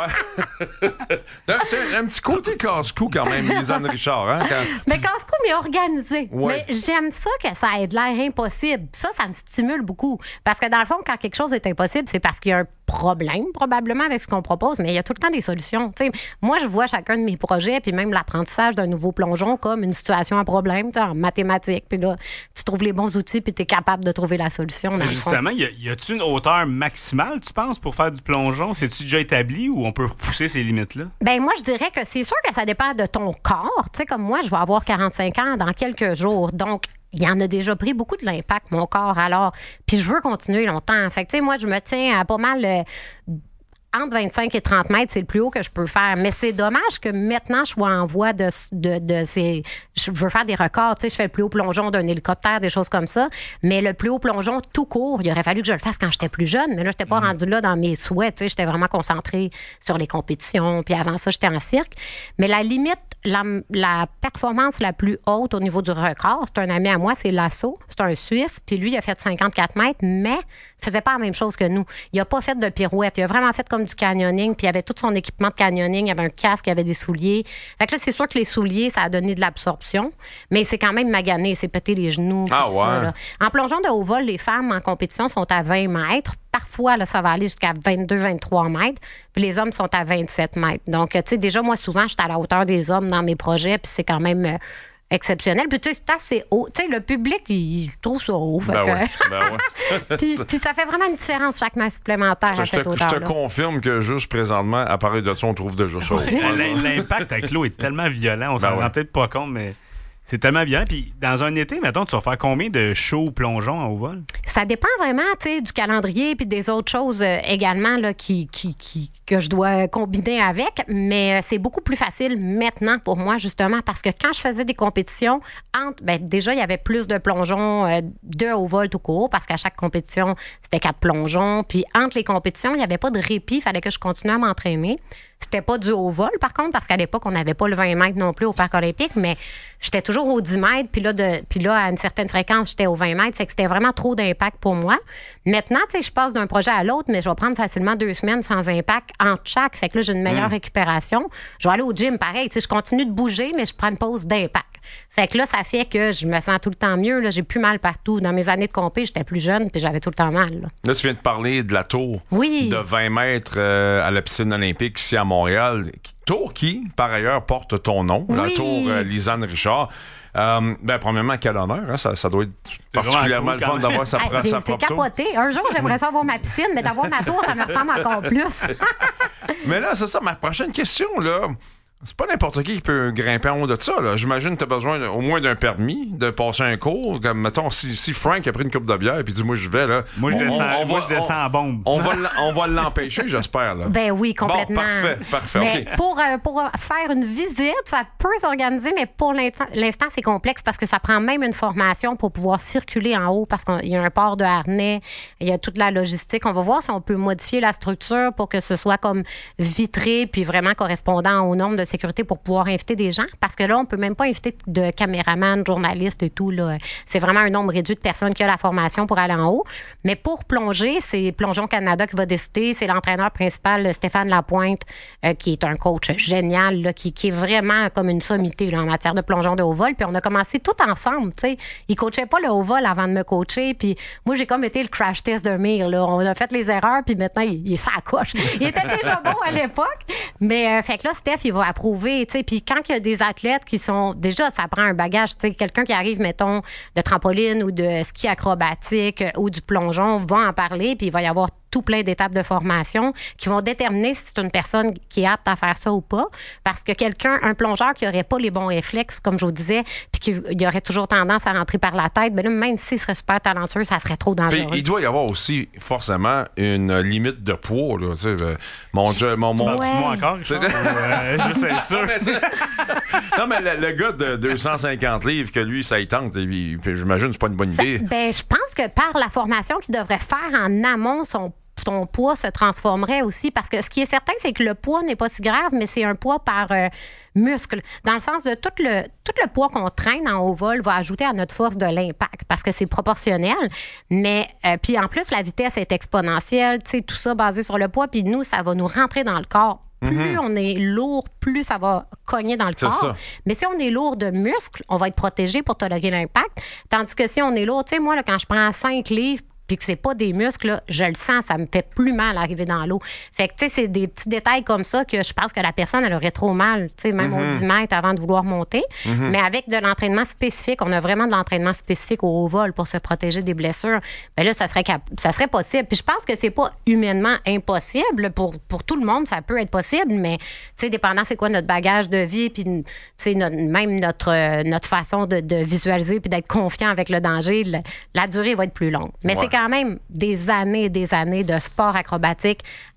C'est un petit côté casse-cou quand même, Lisanne Richard. Hein, Mais casse-cou, mais organisé. Ouais. Mais j'aime ça que ça ait de l'air impossible. Ça me stimule beaucoup. Parce que dans le fond, quand quelque chose est impossible, c'est parce qu'il y a un problème probablement avec ce qu'on propose, mais il y a tout le temps des solutions. T'sais, moi, je vois chacun de mes projets, puis même l'apprentissage d'un nouveau plongeon comme une situation à problème en mathématiques. Puis là, tu trouves les bons outils, puis tu es capable de trouver la solution. Justement, y a-tu une hauteur maximale, tu penses, pour faire du plongeon? C'est-tu déjà établi ou on peut repousser ces limites-là? Ben moi, je dirais que c'est sûr que ça dépend de ton corps. Tu sais, comme moi, je vais avoir 45 ans dans quelques jours. Donc, il y en a déjà pris beaucoup de l'impact, mon corps, alors. Puis je veux continuer longtemps. Fait que, tu sais, moi, je me tiens à pas mal entre 25 et 30 mètres, c'est le plus haut que je peux faire. Mais c'est dommage que maintenant, je sois en voie de ces... Je veux faire des records. Tu sais, je fais le plus haut plongeon d'un hélicoptère, des choses comme ça. Mais le plus haut plongeon tout court, il aurait fallu que je le fasse quand j'étais plus jeune. Mais là, je n'étais pas rendue là dans mes souhaits. Tu sais, j'étais vraiment concentrée sur les compétitions. Puis avant ça, j'étais en cirque. Mais la limite, la performance la plus haute au niveau du record, c'est un ami à moi, c'est Lasso. C'est un Suisse. Puis lui, il a fait 54 mètres, mais il faisait pas la même chose que nous. Il a pas fait de pirouette. Il a vraiment fait comme du canyoning, puis il avait tout son équipement de canyoning. Il avait un casque, il avait des souliers. Fait que là, c'est sûr que les souliers, ça a donné de l'absorption, mais c'est quand même magané. C'est pété les genoux. Ah tout ouais. ça, là. En plongeon de haut vol, les femmes en compétition sont à 20 mètres. Parfois, là, ça va aller jusqu'à 22-23 mètres. Puis les hommes sont à 27 mètres. Donc, tu sais, déjà, moi, souvent, j'étais à la hauteur des hommes dans mes projets, puis c'est quand même... exceptionnel. Puis tu sais, c'est assez haut. Tu sais, le public, il trouve ça haut. Fait que... puis ça fait vraiment une différence chaque main supplémentaire à cette hauteur-là. Je te confirme que juste présentement, à partir de ça, on trouve déjà ça haut. L'impact avec l'eau est tellement violent, on s'en rend peut-être pas compte, mais c'est tellement violent. Puis dans un été, mettons, tu vas faire combien de shows plongeons en haut vol? Ça dépend vraiment, tu sais, du calendrier puis des autres choses également là, que je dois combiner avec. Mais c'est beaucoup plus facile maintenant pour moi, justement, parce que quand je faisais des compétitions, déjà, il y avait plus de plongeons de haut vol tout court, parce qu'à chaque compétition, c'était 4 plongeons. Puis entre les compétitions, il n'y avait pas de répit. Il fallait que je continue à m'entraîner. C'était pas du haut vol, par contre, parce qu'à l'époque, on n'avait pas le 20 mètres non plus au Parc olympique, mais j'étais toujours au 10 mètres, puis là, à une certaine fréquence, j'étais au 20 mètres, fait que c'était vraiment trop d'impact pour moi. Maintenant, tu sais, je passe d'un projet à l'autre, mais je vais prendre facilement 2 semaines sans impact entre chaque, fait que là, j'ai une meilleure récupération. Je vais aller au gym, pareil, tu sais, je continue de bouger, mais je prends une pause d'impact. Fait que là, ça fait que je me sens tout le temps mieux, là, j'ai plus mal partout. Dans mes années de compé, j'étais plus jeune, puis j'avais tout le temps mal, là. Là, tu viens de parler de la tour de 20 mètres à la piscine olympique ici à Montréal. Tour qui, par ailleurs, porte ton nom, la tour Lisanne Richard. Premièrement, quel honneur. Hein? Ça doit être particulièrement le fun d'avoir sa propre tour. C'est capoté. Un jour, j'aimerais ça avoir ma piscine, mais d'avoir ma tour, ça me ressemble encore plus. Mais là, c'est ça, ma prochaine question, là. C'est pas n'importe qui peut grimper en haut de ça, là. J'imagine que tu as besoin au moins d'un permis, de passer un cours. Comme, mettons, si Frank a pris une coupe de bière et dit, moi, je vais, là. Moi, je descends en bombe. On va l'empêcher, j'espère, là. Ben oui, complètement. Bon, parfait. Mais OK. Pour faire une visite, ça peut s'organiser, mais pour l'instant, c'est complexe parce que ça prend même une formation pour pouvoir circuler en haut parce qu'il y a un port de harnais, il y a toute la logistique. On va voir si on peut modifier la structure pour que ce soit comme vitré puis vraiment correspondant au nombre de sécurité pour pouvoir inviter des gens, parce que là, on peut même pas inviter de caméramans, de journalistes et tout, là. C'est vraiment un nombre réduit de personnes qui a la formation pour aller en haut. Mais pour plonger, c'est Plongeon Canada qui va décider. C'est l'entraîneur principal, Stéphane Lapointe, qui est un coach génial, là, qui est vraiment comme une sommité là, en matière de plongeon de haut vol. Puis on a commencé tout ensemble, tu sais. Il coachait pas le haut vol avant de me coacher, puis moi, j'ai comme été le crash test de Mire, là. On a fait les erreurs, puis maintenant, il est sacoche. Il était déjà bon à l'époque, mais fait que là, Steph, il va approuver, tu sais. Puis quand il y a des athlètes qui sont... Déjà, ça prend un bagage, tu sais. Quelqu'un qui arrive, mettons, de trampoline ou de ski acrobatique ou du plongeon va en parler, puis il va y avoir tout plein d'étapes de formation qui vont déterminer si c'est une personne qui est apte à faire ça ou pas. Parce que un plongeur qui n'aurait pas les bons réflexes, comme je vous disais, puis qui aurait toujours tendance à rentrer par la tête, ben là, même s'il serait super talentueux, ça serait trop dangereux. Puis, il doit y avoir aussi forcément une limite de poids. Là, tu sais, moi encore, je sais sûr. Non, mais le gars de 250 livres, que lui, ça y tente, j'imagine que c'est pas une bonne idée. Je pense que par la formation qu'il devrait faire en amont, son poids se transformerait aussi, parce que ce qui est certain, c'est que le poids n'est pas si grave, mais c'est un poids par muscle. Dans le sens de tout le poids qu'on traîne en haut vol va ajouter à notre force de l'impact, parce que c'est proportionnel. Mais puis en plus, la vitesse est exponentielle, tu sais, tout ça basé sur le poids, puis nous, ça va nous rentrer dans le corps. Plus on est lourd, plus ça va cogner dans le corps. Ça. Mais si on est lourd de muscles, on va être protégé pour tolérer l'impact. Tandis que si on est lourd, tu sais, moi, là, quand je prends 5 livres, puis que c'est pas des muscles, là, je le sens, ça me fait plus mal à arriver dans l'eau. Fait que, tu sais, c'est des petits détails comme ça que je pense que la personne, elle aurait trop mal, tu sais, même au 10 mètres avant de vouloir monter. Mais avec de l'entraînement spécifique, on a vraiment de l'entraînement spécifique au haut vol pour se protéger des blessures. Bien là, ça serait possible. Puis je pense que c'est pas humainement impossible. Pour tout le monde, ça peut être possible, mais, tu sais, dépendant c'est quoi notre bagage de vie, puis, tu sais, même notre façon de visualiser puis d'être confiant avec le danger, la durée va être plus longue. Mais c'est quand même des années et des années de sport acrobatique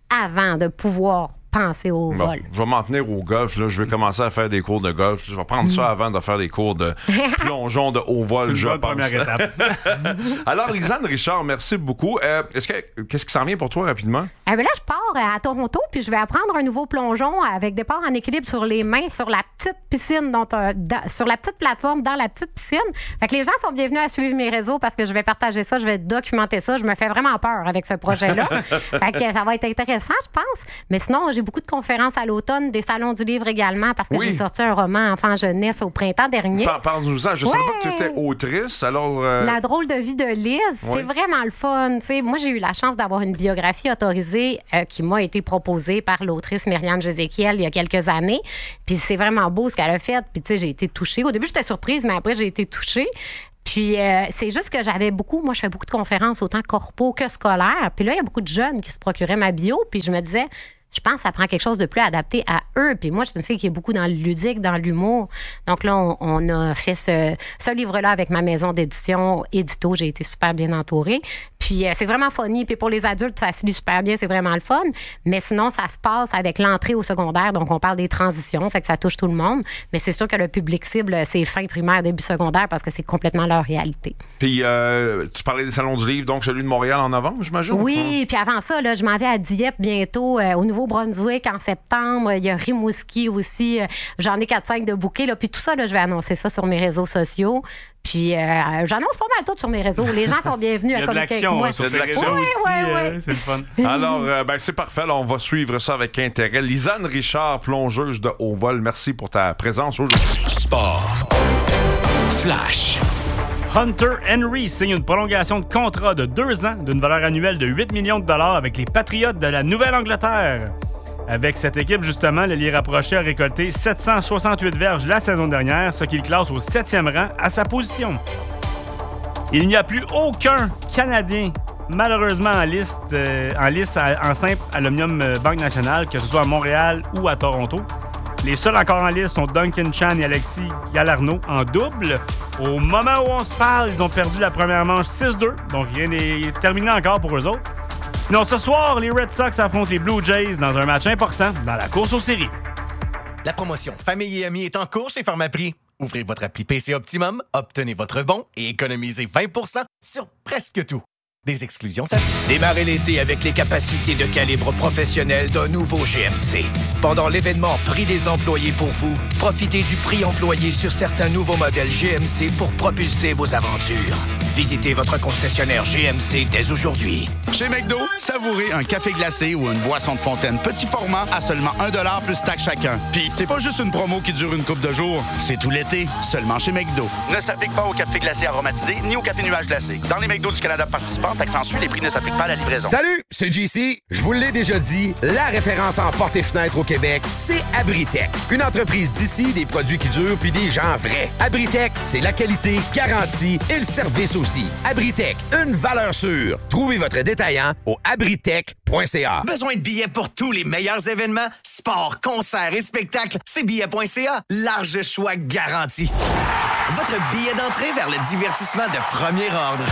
avant de pouvoir penser au vol. Je vais m'en tenir au golf. Là. Je vais commencer à faire des cours de golf. Je vais prendre ça avant de faire des cours de plongeon de haut vol, je pense. Première étape. Alors, Lisanne Richard, merci beaucoup. Qu'est-ce qui s'en vient pour toi rapidement? Là, je pars à Toronto, puis je vais apprendre un nouveau plongeon avec départ en équilibre sur les mains sur la petite piscine, sur la petite plateforme dans la petite piscine. Fait que les gens sont bienvenus à suivre mes réseaux parce que je vais partager ça, je vais documenter ça. Je me fais vraiment peur avec ce projet-là. Fait que ça va être intéressant, je pense. Mais sinon, j'ai beaucoup de conférences à l'automne, des salons du livre également, parce que j'ai sorti un roman enfant-jeunesse au printemps dernier. Parle-nous-en. Je ne savais pas que tu étais autrice, alors... La drôle de vie de Liz, c'est vraiment le fun. T'sais, moi, j'ai eu la chance d'avoir une biographie autorisée qui m'a été proposée par l'autrice Myriam Jézéchiel il y a quelques années. Puis c'est vraiment beau ce qu'elle a fait. Puis tu sais, j'ai été touchée. Au début, j'étais surprise, mais après, j'ai été touchée. Puis c'est juste que moi, je fais beaucoup de conférences, autant corpo que scolaires. Puis là, il y a beaucoup de jeunes qui se procuraient ma bio. Puis je me disais... Je pense que ça prend quelque chose de plus adapté à eux. Puis moi, je suis une fille qui est beaucoup dans le ludique, dans l'humour. Donc là, on a fait ce livre-là avec ma maison d'édition, Édito. J'ai été super bien entourée. Puis c'est vraiment funny. Puis pour les adultes, ça se lit super bien. C'est vraiment le fun. Mais sinon, ça se passe avec l'entrée au secondaire. Donc, on parle des transitions. Fait que ça touche tout le monde. Mais c'est sûr que le public cible, c'est fin primaire, début secondaire parce que c'est complètement leur réalité. Puis tu parlais des salons du livre, donc celui de Montréal en novembre, j'imagine? Oui. Puis avant ça, là, je m'en vais à Dieppe bientôt, au Nouveau-Brunswick en septembre. Il y a Rimouski aussi. J'en ai 4-5 de bouquets. Là. Puis tout ça, là, je vais annoncer ça sur mes réseaux sociaux. Puis j'annonce pas mal tout sur mes réseaux. Les gens sont bienvenus à communiquer avec moi. Il y a de l'action aussi. C'est le fun. Alors, c'est parfait. Là, on va suivre ça avec intérêt. Lisanne Richard, plongeuse de haut vol, merci pour ta présence aujourd'hui. Sport. Flash. Hunter Henry signe une prolongation de contrat de 2 ans d'une valeur annuelle de 8 millions de dollars avec les Patriots de la Nouvelle-Angleterre. Avec cette équipe, justement, le lié rapproché a récolté 768 verges la saison dernière, ce qui le classe au 7e rang à sa position. Il n'y a plus aucun Canadien, malheureusement, en liste en simple Aluminium Banque Nationale, que ce soit à Montréal ou à Toronto. Les seuls encore en liste sont Duncan Chan et Alexis Galarneau en double. Au moment où on se parle, ils ont perdu la première manche 6-2, donc rien n'est terminé encore pour eux autres. Sinon, ce soir, les Red Sox affrontent les Blue Jays dans un match important dans la course aux séries. La promotion Famille et Amis est en cours chez Pharmaprix. Ouvrez votre appli PC Optimum, obtenez votre bon et économisez 20% sur presque tout. Des exclusions s'appliquent. Démarrez l'été avec les capacités de calibre professionnel d'un nouveau GMC. Pendant l'événement Prix des employés pour vous, profitez du prix employé sur certains nouveaux modèles GMC pour propulser vos aventures. Visitez votre concessionnaire GMC dès aujourd'hui. Chez McDo, savourez un café glacé ou une boisson de fontaine petit format à seulement 1$ plus taxe chacun. Puis c'est pas juste une promo qui dure une couple de jours, c'est tout l'été, seulement chez McDo. Ne s'applique pas au café glacé aromatisé ni au café nuage glacé. Dans les McDo du Canada participants, taxe en suit, les prix ne s'appliquent pas à la livraison. Salut, c'est JC. Je vous l'ai déjà dit, la référence en portes et fenêtres au Québec, c'est Abritech. Une entreprise d'ici, des produits qui durent puis des gens vrais. Abritech, c'est la qualité, garantie et le service aussi. Abritech, une valeur sûre. Trouvez votre détaillant au abritech.ca. Besoin de billets pour tous les meilleurs événements? Sport, concerts et spectacles, c'est billets.ca. Large choix garanti. Votre billet d'entrée vers le divertissement de premier ordre.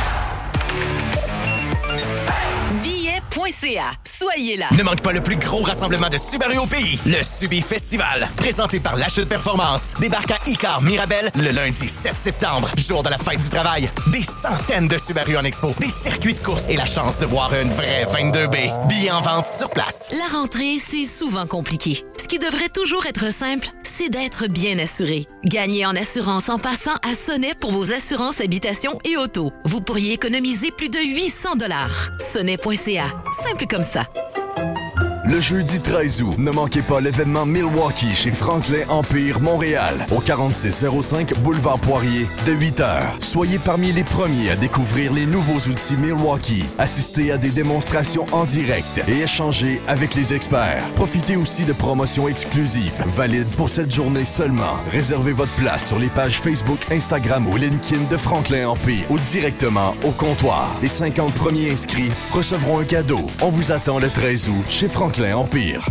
Billet.ca. Soyez là. Ne manque pas le plus gros rassemblement de Subaru au pays, le Subi Festival. Présenté par l'achat de performance. Débarque à Icar Mirabel le lundi 7 septembre, jour de la fête du travail. Des centaines de Subaru en expo, des circuits de course et la chance de voir une vraie 22B. Billets en vente sur place. La rentrée, c'est souvent compliqué. Ce qui devrait toujours être simple, c'est d'être bien assuré. Gagnez en assurance en passant à Sonnet pour vos assurances habitation et auto. Vous pourriez économiser plus de 800 $. Sonnet.ca. Simple comme ça. Le jeudi 13 août, ne manquez pas l'événement Milwaukee chez Franklin Empire Montréal, au 4605 Boulevard Poirier, de 8h. Soyez parmi les premiers à découvrir les nouveaux outils Milwaukee, assistez à des démonstrations en direct et échangez avec les experts. Profitez aussi de promotions exclusives, valides pour cette journée seulement. Réservez votre place sur les pages Facebook, Instagram ou LinkedIn de Franklin Empire ou directement au comptoir. Les 50 premiers inscrits recevront un cadeau. On vous attend le 13 août chez Franklin Empire.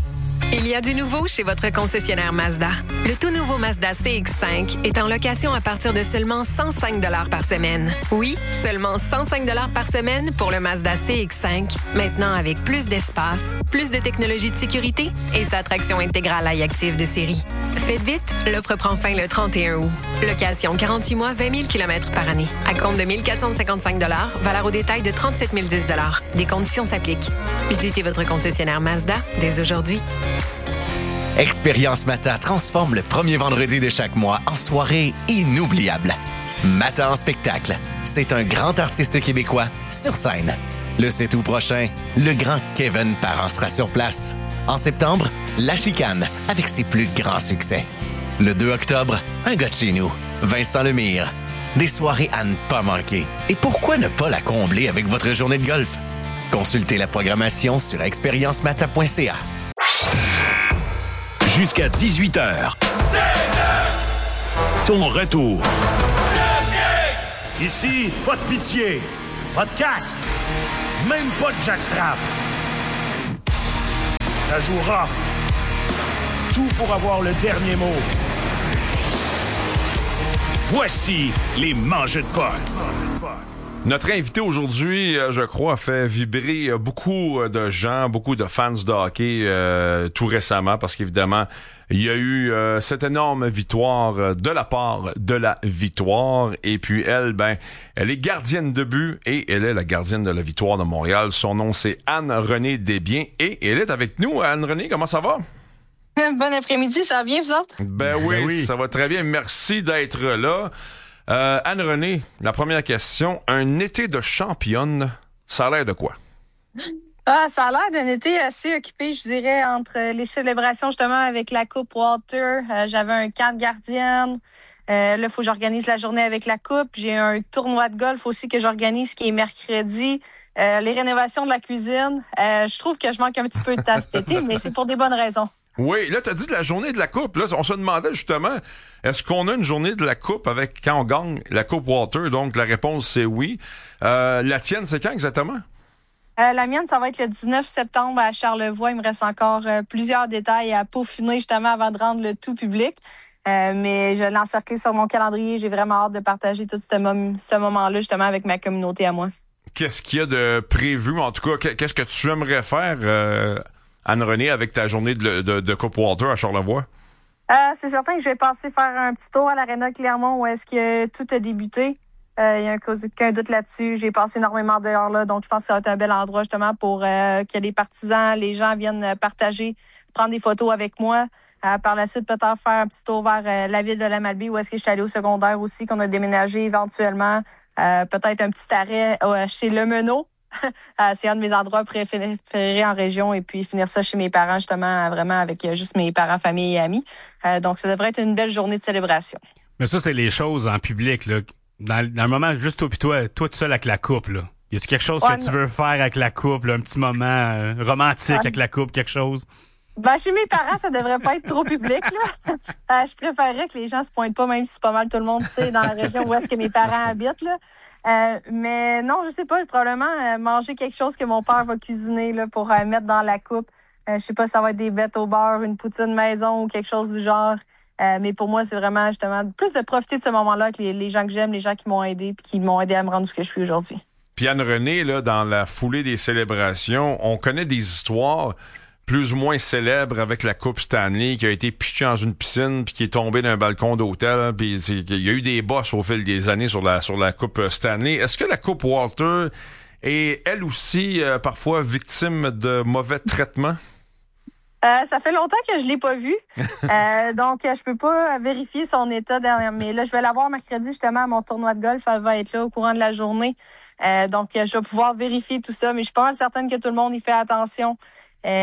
Il y a du nouveau chez votre concessionnaire Mazda. Le tout nouveau Mazda CX-5 est en location à partir de seulement 105 $ par semaine. Oui, seulement 105 $ par semaine pour le Mazda CX-5, maintenant avec plus d'espace, plus de technologie de sécurité et sa traction intégrale iActive de série. Faites vite, l'offre prend fin le 31 août. Location 48 mois, 20 000 km par année. À compte de 1 455 $, valeur au détail de 37 010 $. Des conditions s'appliquent. Visitez votre concessionnaire Mazda dès aujourd'hui. Expérience Mata transforme le premier vendredi de chaque mois en soirée inoubliable. Mata en spectacle. C'est un grand artiste québécois sur scène. Le 7 août prochain, le grand Kevin Parent sera sur place. En septembre, La Chicane avec ses plus grands succès. Le 2 octobre, un gars de chez nous, Vincent Lemire. Des soirées à ne pas manquer. Et pourquoi ne pas la combler avec votre journée de golf? Consultez la programmation sur expériencemata.ca. Jusqu'à 18h. Ton retour. Ici, pas de pitié, pas de casque, même pas de jackstrap. Ça joue rough. Tout pour avoir le dernier mot. Voici les mangeux de potes. Notre invité aujourd'hui, je crois, a fait vibrer beaucoup de gens, beaucoup de fans de hockey tout récemment, parce qu'évidemment, il y a eu cette énorme victoire de la part de la victoire. Et puis elle, elle est gardienne de but et elle est la gardienne de la victoire de Montréal. Son nom, c'est Anne-Renée Desbiens et elle est avec nous. Anne-Renée, comment ça va? Bon après-midi, ça va bien, vous autres? Ben oui, ça va très bien. Merci d'être là. Anne-Renée, la première question. Un été de championne, ça a l'air de quoi? Ça a l'air d'un été assez occupé, je dirais, entre les célébrations justement avec la Coupe Walter. J'avais un camp de gardienne. Là, il faut que j'organise la journée avec la Coupe. J'ai un tournoi de golf aussi que j'organise qui est mercredi. Les rénovations de la cuisine. Je trouve que je manque un petit peu de temps cet été, mais c'est pour des bonnes raisons. Oui, là, tu as dit de la journée de la Coupe. Là, on se demandait justement, est-ce qu'on a une journée de la Coupe avec quand on gagne la Coupe Walter? Donc, la réponse, c'est oui. La tienne, c'est quand exactement? La mienne, ça va être le 19 septembre à Charlevoix. Il me reste encore plusieurs détails à peaufiner justement avant de rendre le tout public. Mais je vais l'encercler sur mon calendrier. J'ai vraiment hâte de partager tout ce moment-là justement avec ma communauté à moi. Qu'est-ce qu'il y a de prévu? En tout cas, qu'est-ce que tu aimerais faire, Anne-Renée, avec ta journée de Coupe Walter à Charlevoix? C'est certain que je vais passer faire un petit tour à l'Aréna Clermont où est-ce que tout a débuté. Il y a aucun doute là-dessus. J'ai passé énormément d'heures là, donc je pense que ça va être un bel endroit justement pour que les partisans, les gens viennent partager, prendre des photos avec moi. Par la suite, peut-être faire un petit tour vers la ville de la Malbaie où est-ce que je suis allée au secondaire aussi, qu'on a déménagé éventuellement. Peut-être un petit arrêt chez Le Meneau. C'est un de mes endroits préférés en région et puis finir ça chez mes parents justement vraiment avec juste mes parents, famille et amis. Donc ça devrait être une belle journée de célébration. Mais ça, c'est les choses en public, là. Dans le moment, juste toi tout seul avec la coupe, là. Y a-tu quelque chose que tu veux faire avec la coupe, là, un petit moment romantique avec la coupe, quelque chose? Chez mes parents, ça devrait pas être trop public, là. Je préférerais que les gens se pointent pas, même si c'est pas mal tout le monde, tu sais, dans la région où est-ce que mes parents habitent, là. Mais non, je sais pas, probablement manger quelque chose que mon père va cuisiner, là, pour mettre dans la coupe. Je sais pas si ça va être des bêtes au beurre, une poutine maison ou quelque chose du genre. Mais pour moi, c'est vraiment justement plus de profiter de ce moment-là avec les gens que j'aime, les gens qui m'ont aidé puis qui m'ont aidé à me rendre ce que je suis aujourd'hui. Puis Anne-Renée, là, dans la foulée des célébrations, on connaît des histoires plus ou moins célèbres avec la Coupe Stanley qui a été pitchée dans une piscine puis qui est tombée d'un balcon d'hôtel. Puis il y a eu des bosses au fil des années sur la Coupe Stanley. Est-ce que la Coupe Walter est elle aussi parfois victime de mauvais traitements? Ça fait longtemps que je l'ai pas vu. Donc, je peux pas vérifier son état dernièrement. Mais là, je vais l'avoir mercredi, justement, à mon tournoi de golf. Elle va être là au courant de la journée. Donc, je vais pouvoir vérifier tout ça. Mais je suis pas mal certaine que tout le monde y fait attention.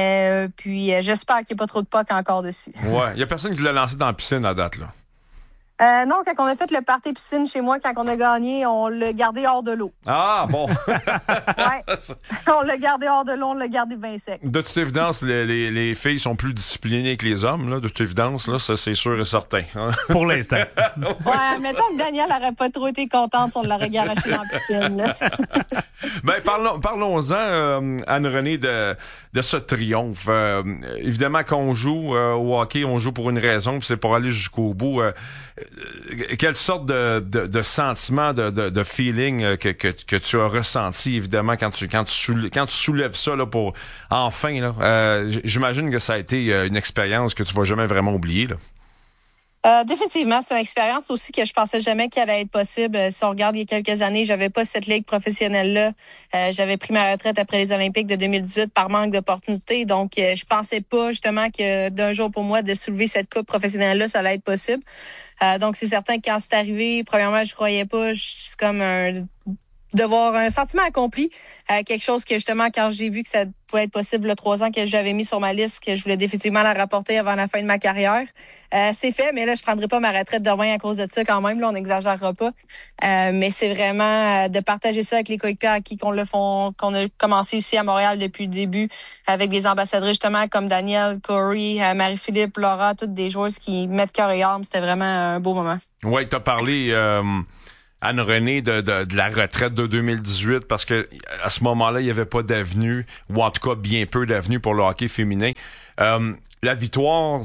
Puis, j'espère qu'il n'y a pas trop de POC encore dessus. Ouais. Il y a personne qui l'a lancé dans la piscine à date, là. Non, quand on a fait le party piscine chez moi, quand on a gagné, on l'a gardé hors de l'eau. Ah, bon. Ouais. On l'a gardé hors de l'eau, on l'a gardé bien sec. De toute évidence, les filles sont plus disciplinées que les hommes, là. De toute évidence, là, ça, c'est sûr et certain. Pour l'instant. Ouais, mettons que Daniel n'aurait pas trop été contente si on l'aurait garoché dans la piscine. Là. Ben, parlons-en, Anne-Renée, de ce triomphe. Évidemment, quand on joue au hockey, on joue pour une raison, puis c'est pour aller jusqu'au bout. Quelle sorte de sentiment, de feeling que tu as ressenti, évidemment, quand tu soulèves ça là, pour enfin, là, j'imagine que ça a été une expérience que tu vas jamais vraiment oublier, là. Définitivement, c'est une expérience aussi que je pensais jamais qu'elle allait être possible. Si on regarde il y a quelques années, j'avais pas cette ligue professionnelle-là. J'avais pris ma retraite après les Olympiques de 2018 par manque d'opportunités. Donc, je pensais pas justement que d'un jour pour moi de soulever cette coupe professionnelle-là, ça allait être possible. Donc, c'est certain que quand c'est arrivé, premièrement, je croyais pas. C'est comme un sentiment accompli, quelque chose que justement quand j'ai vu que ça pouvait être possible le 3 ans que j'avais mis sur ma liste, que je voulais définitivement la rapporter avant la fin de ma carrière, c'est fait, mais là je prendrai pas ma retraite demain à cause de ça quand même, là on n'exagérera pas, mais c'est vraiment de partager ça avec les coéquipiers à qui qu'on a commencé ici à Montréal depuis le début, avec des ambassadrices justement comme Daniel, Corey, Marie-Philippe, Laura, toutes des joueuses qui mettent cœur et âme, c'était vraiment un beau moment. Ouais, t'as parlé Anne-Renée de la retraite de 2018 parce que à ce moment-là, il n'y avait pas d'avenue, ou en tout cas bien peu d'avenue pour le hockey féminin. La victoire,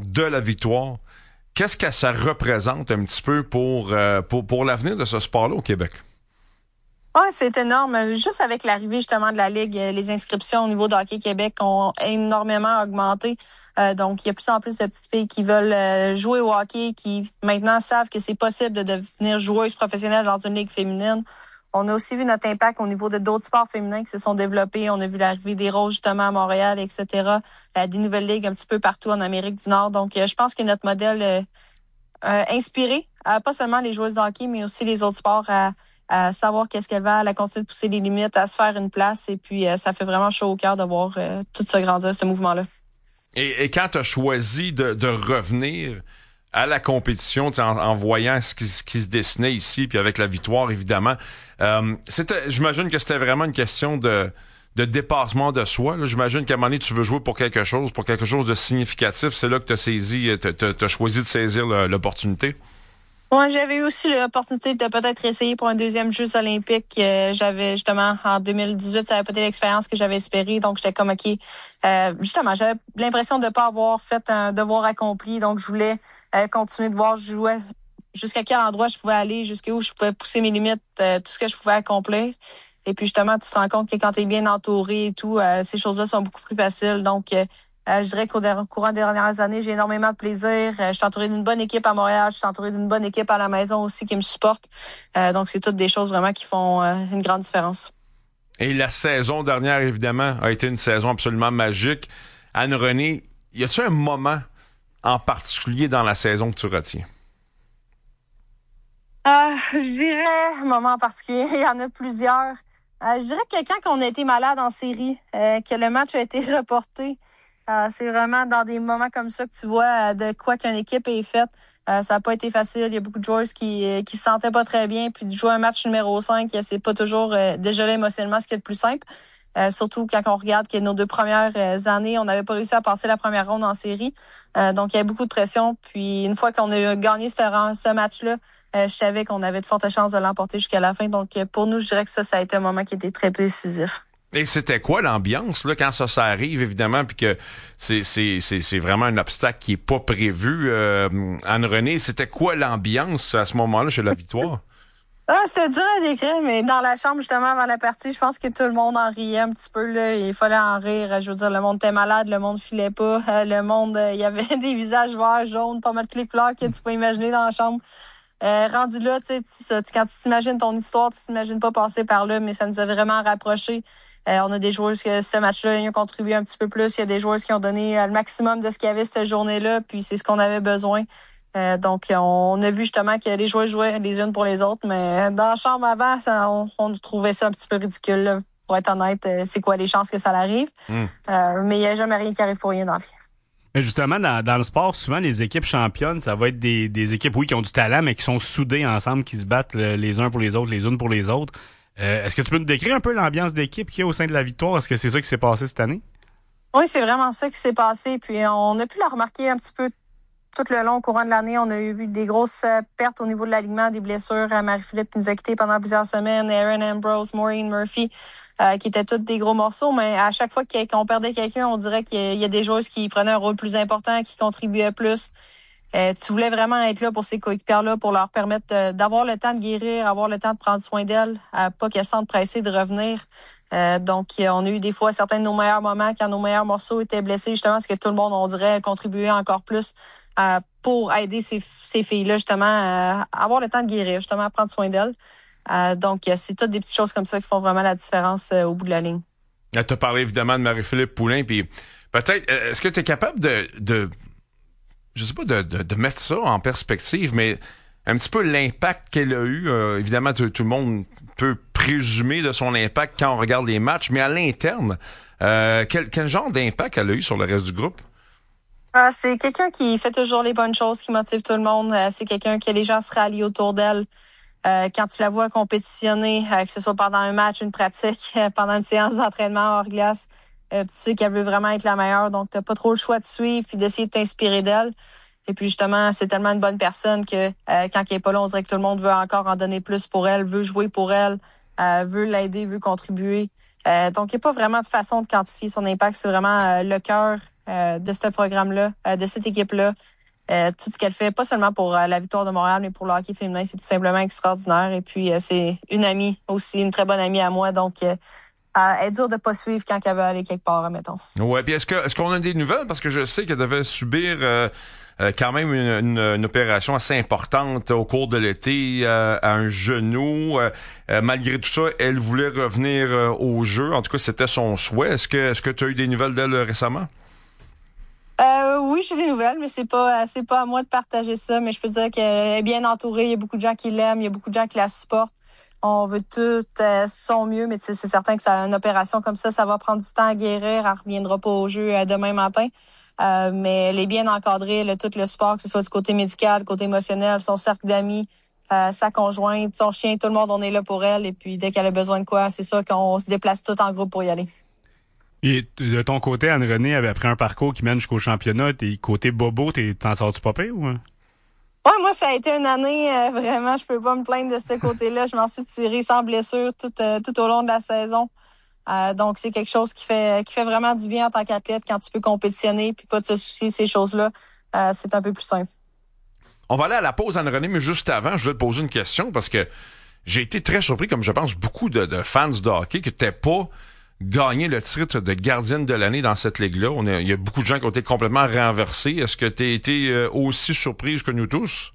qu'est-ce que ça représente un petit peu pour l'avenir de ce sport-là au Québec? Oui, c'est énorme. Juste avec l'arrivée justement de la Ligue, les inscriptions au niveau de Hockey Québec ont énormément augmenté. Donc, il y a plus en plus de petites filles qui veulent jouer au hockey, qui maintenant savent que c'est possible de devenir joueuse professionnelle dans une ligue féminine. On a aussi vu notre impact au niveau de d'autres sports féminins qui se sont développés. On a vu l'arrivée des Roses justement à Montréal, etc. Des nouvelles ligues un petit peu partout en Amérique du Nord. Donc, je pense que notre modèle inspiré, pas seulement les joueuses de hockey, mais aussi les autres sports à savoir qu'est-ce qu'elle va, à continuer de pousser les limites, à se faire une place. Et puis, ça fait vraiment chaud au cœur de voir tout ça grandir, ce mouvement-là. Et quand tu as choisi de revenir à la compétition, en voyant ce qui se dessinait ici, puis avec la victoire, évidemment, j'imagine que c'était vraiment une question de dépassement de soi. Là. J'imagine qu'à un moment donné, tu veux jouer pour quelque chose de significatif. C'est là que tu as choisi de saisir l'opportunité. Moi, j'avais aussi l'opportunité de peut-être essayer pour un deuxième Jeux olympique. J'avais justement, en 2018, ça avait pas été l'expérience que j'avais espérée. Donc, j'étais comme, OK, justement, j'avais l'impression de pas avoir fait un devoir accompli. Donc, je voulais continuer de voir jusqu'à quel endroit je pouvais aller, jusqu'où je pouvais pousser mes limites, tout ce que je pouvais accomplir. Et puis, justement, tu te rends compte que quand tu es bien entouré et tout, ces choses-là sont beaucoup plus faciles. Donc, je dirais qu'au courant des dernières années, j'ai énormément de plaisir. Je suis entourée d'une bonne équipe à Montréal. Je suis entourée d'une bonne équipe à la maison aussi qui me supporte. Donc, c'est toutes des choses vraiment qui font une grande différence. Et la saison dernière, évidemment, a été une saison absolument magique. Anne-Renée, y a-t-il un moment en particulier dans la saison que tu retiens? Je dirais un moment en particulier. Il y en a plusieurs. Je dirais que quand on a été malade en série, que le match a été reporté, c'est vraiment dans des moments comme ça que tu vois de quoi qu'une équipe est faite. Ça n'a pas été facile. Il y a beaucoup de joueurs qui se sentaient pas très bien. Puis de jouer un match numéro 5, c'est pas toujours déjà là émotionnellement ce qui est le plus simple. Surtout quand on regarde que nos 2 premières années, on n'avait pas réussi à passer la première ronde en série. Donc, il y avait beaucoup de pression. Puis une fois qu'on a gagné ce match-là, je savais qu'on avait de fortes chances de l'emporter jusqu'à la fin. Donc, pour nous, je dirais que ça a été un moment qui était très décisif. Et c'était quoi l'ambiance là quand ça arrive, évidemment, puis que c'est vraiment un obstacle qui est pas prévu. Anne-Renée, c'était quoi l'ambiance à ce moment-là chez la victoire? C'était dur à décrire, mais dans la chambre, justement, avant la partie, je pense que tout le monde en riait un petit peu, là. Il fallait en rire. Je veux dire, le monde était malade, le monde filait pas. Le monde, il y avait des visages verts, jaunes, pas mal de couleurs que tu peux imaginer dans la chambre. Rendu là, tu sais, quand tu t'imagines ton histoire, tu t'imagines pas passer par là, mais ça nous a vraiment rapprochés. On a des joueurs que ce match-là, ils ont contribué un petit peu plus. Il y a des joueurs qui ont donné le maximum de ce qu'il y avait cette journée-là, puis c'est ce qu'on avait besoin. Donc, on a vu justement que les joueurs jouaient les unes pour les autres, mais dans la chambre avant, on trouvait ça un petit peu ridicule, là, pour être honnête. C'est quoi les chances que ça l'arrive? Mais il n'y a jamais rien qui arrive pour rien dans la vie. Justement, dans le sport, souvent, les équipes championnes, ça va être des équipes, oui, qui ont du talent, mais qui sont soudées ensemble, qui se battent les uns pour les autres, les unes pour les autres. Est-ce que tu peux nous décrire un peu l'ambiance d'équipe qu'il y a au sein de la Victoire? Est-ce que c'est ça qui s'est passé cette année? Oui, c'est vraiment ça qui s'est passé. Puis on a pu le remarquer un petit peu tout le long au courant de l'année. On a eu des grosses pertes au niveau de l'alignement, des blessures. Marie-Philippe nous a quittés pendant plusieurs semaines. Aaron Ambrose, Maureen Murphy, qui étaient tous des gros morceaux. Mais à chaque fois qu'on perdait quelqu'un, on dirait qu'il y a des joueurs qui prenaient un rôle plus important, qui contribuaient plus. Tu voulais vraiment être là pour ces coéquipières-là, pour leur permettre d'avoir le temps de guérir, avoir le temps de prendre soin d'elles, pas qu'elles se sentent pressées de revenir. Donc, on a eu des fois certains de nos meilleurs moments quand nos meilleurs morceaux étaient blessés, justement, parce que tout le monde, on dirait, contribuait encore plus pour aider ces filles-là, justement, à avoir le temps de guérir, justement, à prendre soin d'elles. Donc, c'est toutes des petites choses comme ça qui font vraiment la différence au bout de la ligne. Tu as parlé évidemment de Marie-Philippe Poulin, puis peut-être, est-ce que tu es capable de je sais pas, de mettre ça en perspective, mais un petit peu l'impact qu'elle a eu. Évidemment, tout le monde peut présumer de son impact quand on regarde les matchs, mais à l'interne, quel genre d'impact elle a eu sur le reste du groupe? C'est quelqu'un qui fait toujours les bonnes choses, qui motive tout le monde. C'est quelqu'un que les gens se rallient autour d'elle. Quand tu la vois compétitionner, que ce soit pendant un match, une pratique, pendant une séance d'entraînement hors glace, tu sais qu'elle veut vraiment être la meilleure, donc t'as pas trop le choix de suivre puis d'essayer de t'inspirer d'elle. Et puis justement, c'est tellement une bonne personne que quand elle est pas là, on dirait que tout le monde veut encore en donner plus pour elle, veut jouer pour elle, veut l'aider, veut contribuer. Donc il n'y a pas vraiment de façon de quantifier son impact. C'est vraiment le cœur de ce programme-là, de cette équipe-là. Tout ce qu'elle fait, pas seulement pour la Victoire de Montréal, mais pour le hockey féminin, c'est tout simplement extraordinaire. Et puis c'est une amie aussi, une très bonne amie à moi, donc elle est dure de pas suivre quand elle veut aller quelque part, mettons. Ouais, puis est-ce qu'on a des nouvelles? Parce que je sais qu'elle devait subir quand même une opération assez importante au cours de l'été à un genou. Malgré tout ça, elle voulait revenir au jeu. En tout cas, c'était son souhait. Est-ce que tu as eu des nouvelles d'elle récemment? Oui, j'ai des nouvelles, mais c'est pas à moi de partager ça. Mais je peux dire qu'elle est bien entourée. Il y a beaucoup de gens qui l'aiment. Il y a beaucoup de gens qui la supportent. On veut tout son mieux, mais c'est certain que une opération comme ça va prendre du temps à guérir. Elle reviendra pas au jeu demain matin. Mais elle est bien encadrée. Elle a tout le support, que ce soit du côté médical, du côté émotionnel, son cercle d'amis, sa conjointe, son chien, tout le monde, on est là pour elle. Et puis dès qu'elle a besoin de quoi, c'est sûr qu'on se déplace tout en groupe pour y aller. Et de ton côté, Anne-Renée, après un parcours qui mène jusqu'au championnat, t'es côté bobo, t'en sors-tu pas pire ou? Ouais, moi, ça a été une année vraiment, je peux pas me plaindre de ce côté-là. Je m'en suis tirée sans blessure tout au long de la saison. Donc, c'est quelque chose qui fait vraiment du bien en tant qu'athlète quand tu peux compétitionner puis pas te soucier de ces choses-là. C'est un peu plus simple. On va aller à la pause, Anne-Renée, mais juste avant, je voulais te poser une question parce que j'ai été très surpris, comme je pense beaucoup de fans de hockey, que t'aies pas gagné le titre de gardienne de l'année dans cette ligue-là. Il y a beaucoup de gens qui ont été complètement renversés. Est-ce que tu as été aussi surprise que nous tous?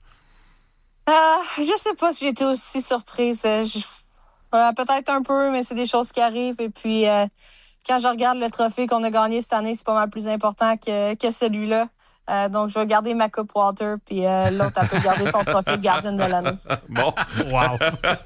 Je sais pas si j'ai été aussi surprise. Peut-être un peu, mais c'est des choses qui arrivent. Et puis, quand je regarde le trophée qu'on a gagné cette année, c'est pas mal plus important que celui-là. Donc, je vais garder ma coupe Walter, puis l'autre, elle peut garder son trophée de gardienne de l'année. Bon. Wow.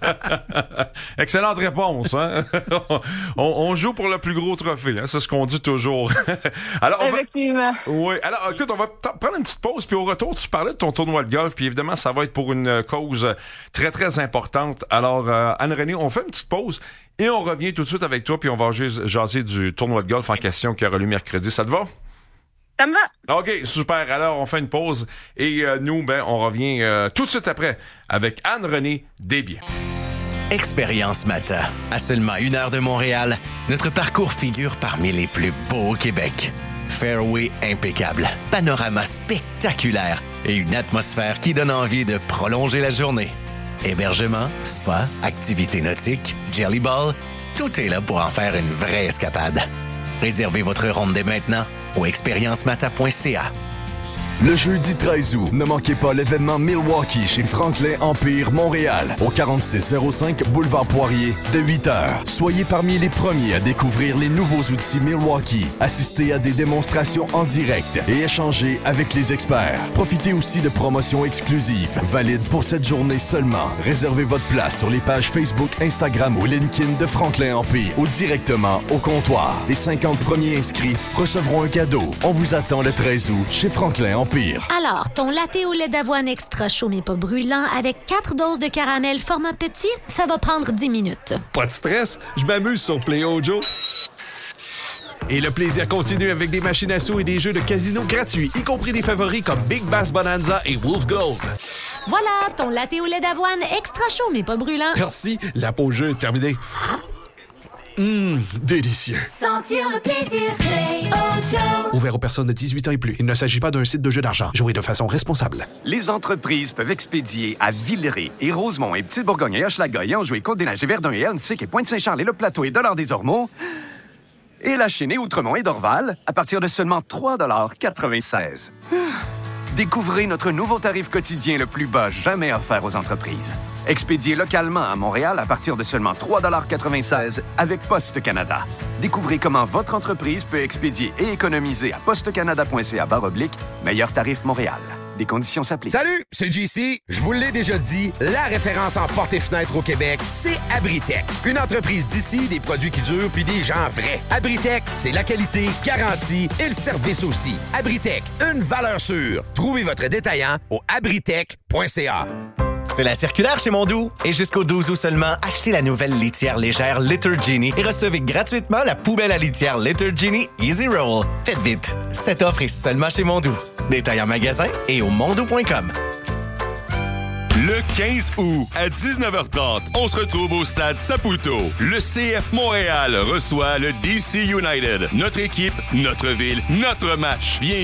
Excellente réponse. Hein? on joue pour le plus gros trophée. Hein? C'est ce qu'on dit toujours. Alors, effectivement. Oui. Alors, écoute, on va prendre une petite pause, puis au retour, tu parlais de ton tournoi de golf, puis évidemment, ça va être pour une cause très, très importante. Alors, Anne-Renée, on fait une petite pause et on revient tout de suite avec toi, puis on va jaser du tournoi de golf en question qui aura lieu mercredi. Ça te va? Ça me va. OK, super. Alors, on fait une pause et nous, on revient tout de suite après avec Anne-Renée Desbiens. Expérience Mata. À seulement 1 heure de Montréal, notre parcours figure parmi les plus beaux au Québec. Fairway impeccable, panorama spectaculaire et une atmosphère qui donne envie de prolonger la journée. Hébergement, spa, activités nautiques, jelly ball, tout est là pour en faire une vraie escapade. Réservez votre ronde dès maintenant au expériencemata.ca. Le jeudi 13 août, ne manquez pas l'événement Milwaukee chez Franklin Empire Montréal, au 4605 Boulevard Poirier, de 8h. Soyez parmi les premiers à découvrir les nouveaux outils Milwaukee, assistez à des démonstrations en direct et échangez avec les experts. Profitez aussi de promotions exclusives, valides pour cette journée seulement. Réservez votre place sur les pages Facebook, Instagram ou LinkedIn de Franklin Empire ou directement au comptoir. Les 50 premiers inscrits recevront un cadeau. On vous attend le 13 août chez Franklin Empire. Alors, ton latte au lait d'avoine extra chaud mais pas brûlant avec 4 doses de caramel format petit, ça va prendre 10 minutes. Pas de stress, je m'amuse sur Play-O Joe. Et le plaisir continue avec des machines à sous et des jeux de casino gratuits, y compris des favoris comme Big Bass Bonanza et Wolf Gold. Voilà, ton latte au lait d'avoine extra chaud mais pas brûlant. Merci, la pause jeu est terminée. Délicieux. Sentir le plaisir, Play-O-Joe. Ouvert aux personnes de 18 ans et plus. Il ne s'agit pas d'un site de jeu d'argent. Jouez de façon responsable. Les entreprises peuvent expédier à Villeray et Rosemont et Petite-Bourgogne et Hochelaga et Anjou et Côte-des-Neiges et Verdun et Annecy et Pointe-Saint-Charles et Le Plateau et Dollard-des-Ormeaux et La Chine et Outremont et Dorval à partir de seulement 3,96 $. Découvrez notre nouveau tarif quotidien le plus bas jamais offert aux entreprises. Expédié localement à Montréal à partir de seulement 3,96 $ avec Poste Canada. Découvrez comment votre entreprise peut expédier et économiser à postecanada.ca/meilleur tarif Montréal. Des conditions s'appliquent. Salut, c'est JC. Je vous l'ai déjà dit, la référence en portes et fenêtres au Québec, c'est Abritech. Une entreprise d'ici, des produits qui durent puis des gens vrais. Abritech, c'est la qualité, garantie et le service aussi. Abritech, une valeur sûre. Trouvez votre détaillant au abritech.ca. C'est la circulaire chez Mondou. Et jusqu'au 12 août seulement, achetez la nouvelle litière légère Litter Genie et recevez gratuitement la poubelle à litière Litter Genie Easy Roll. Faites vite, cette offre est seulement chez Mondou. Détail en magasin et au mondou.com. Le 15 août, à 19h30, on se retrouve au stade Saputo. Le CF Montréal reçoit le DC United. Notre équipe, notre ville, notre match. Viens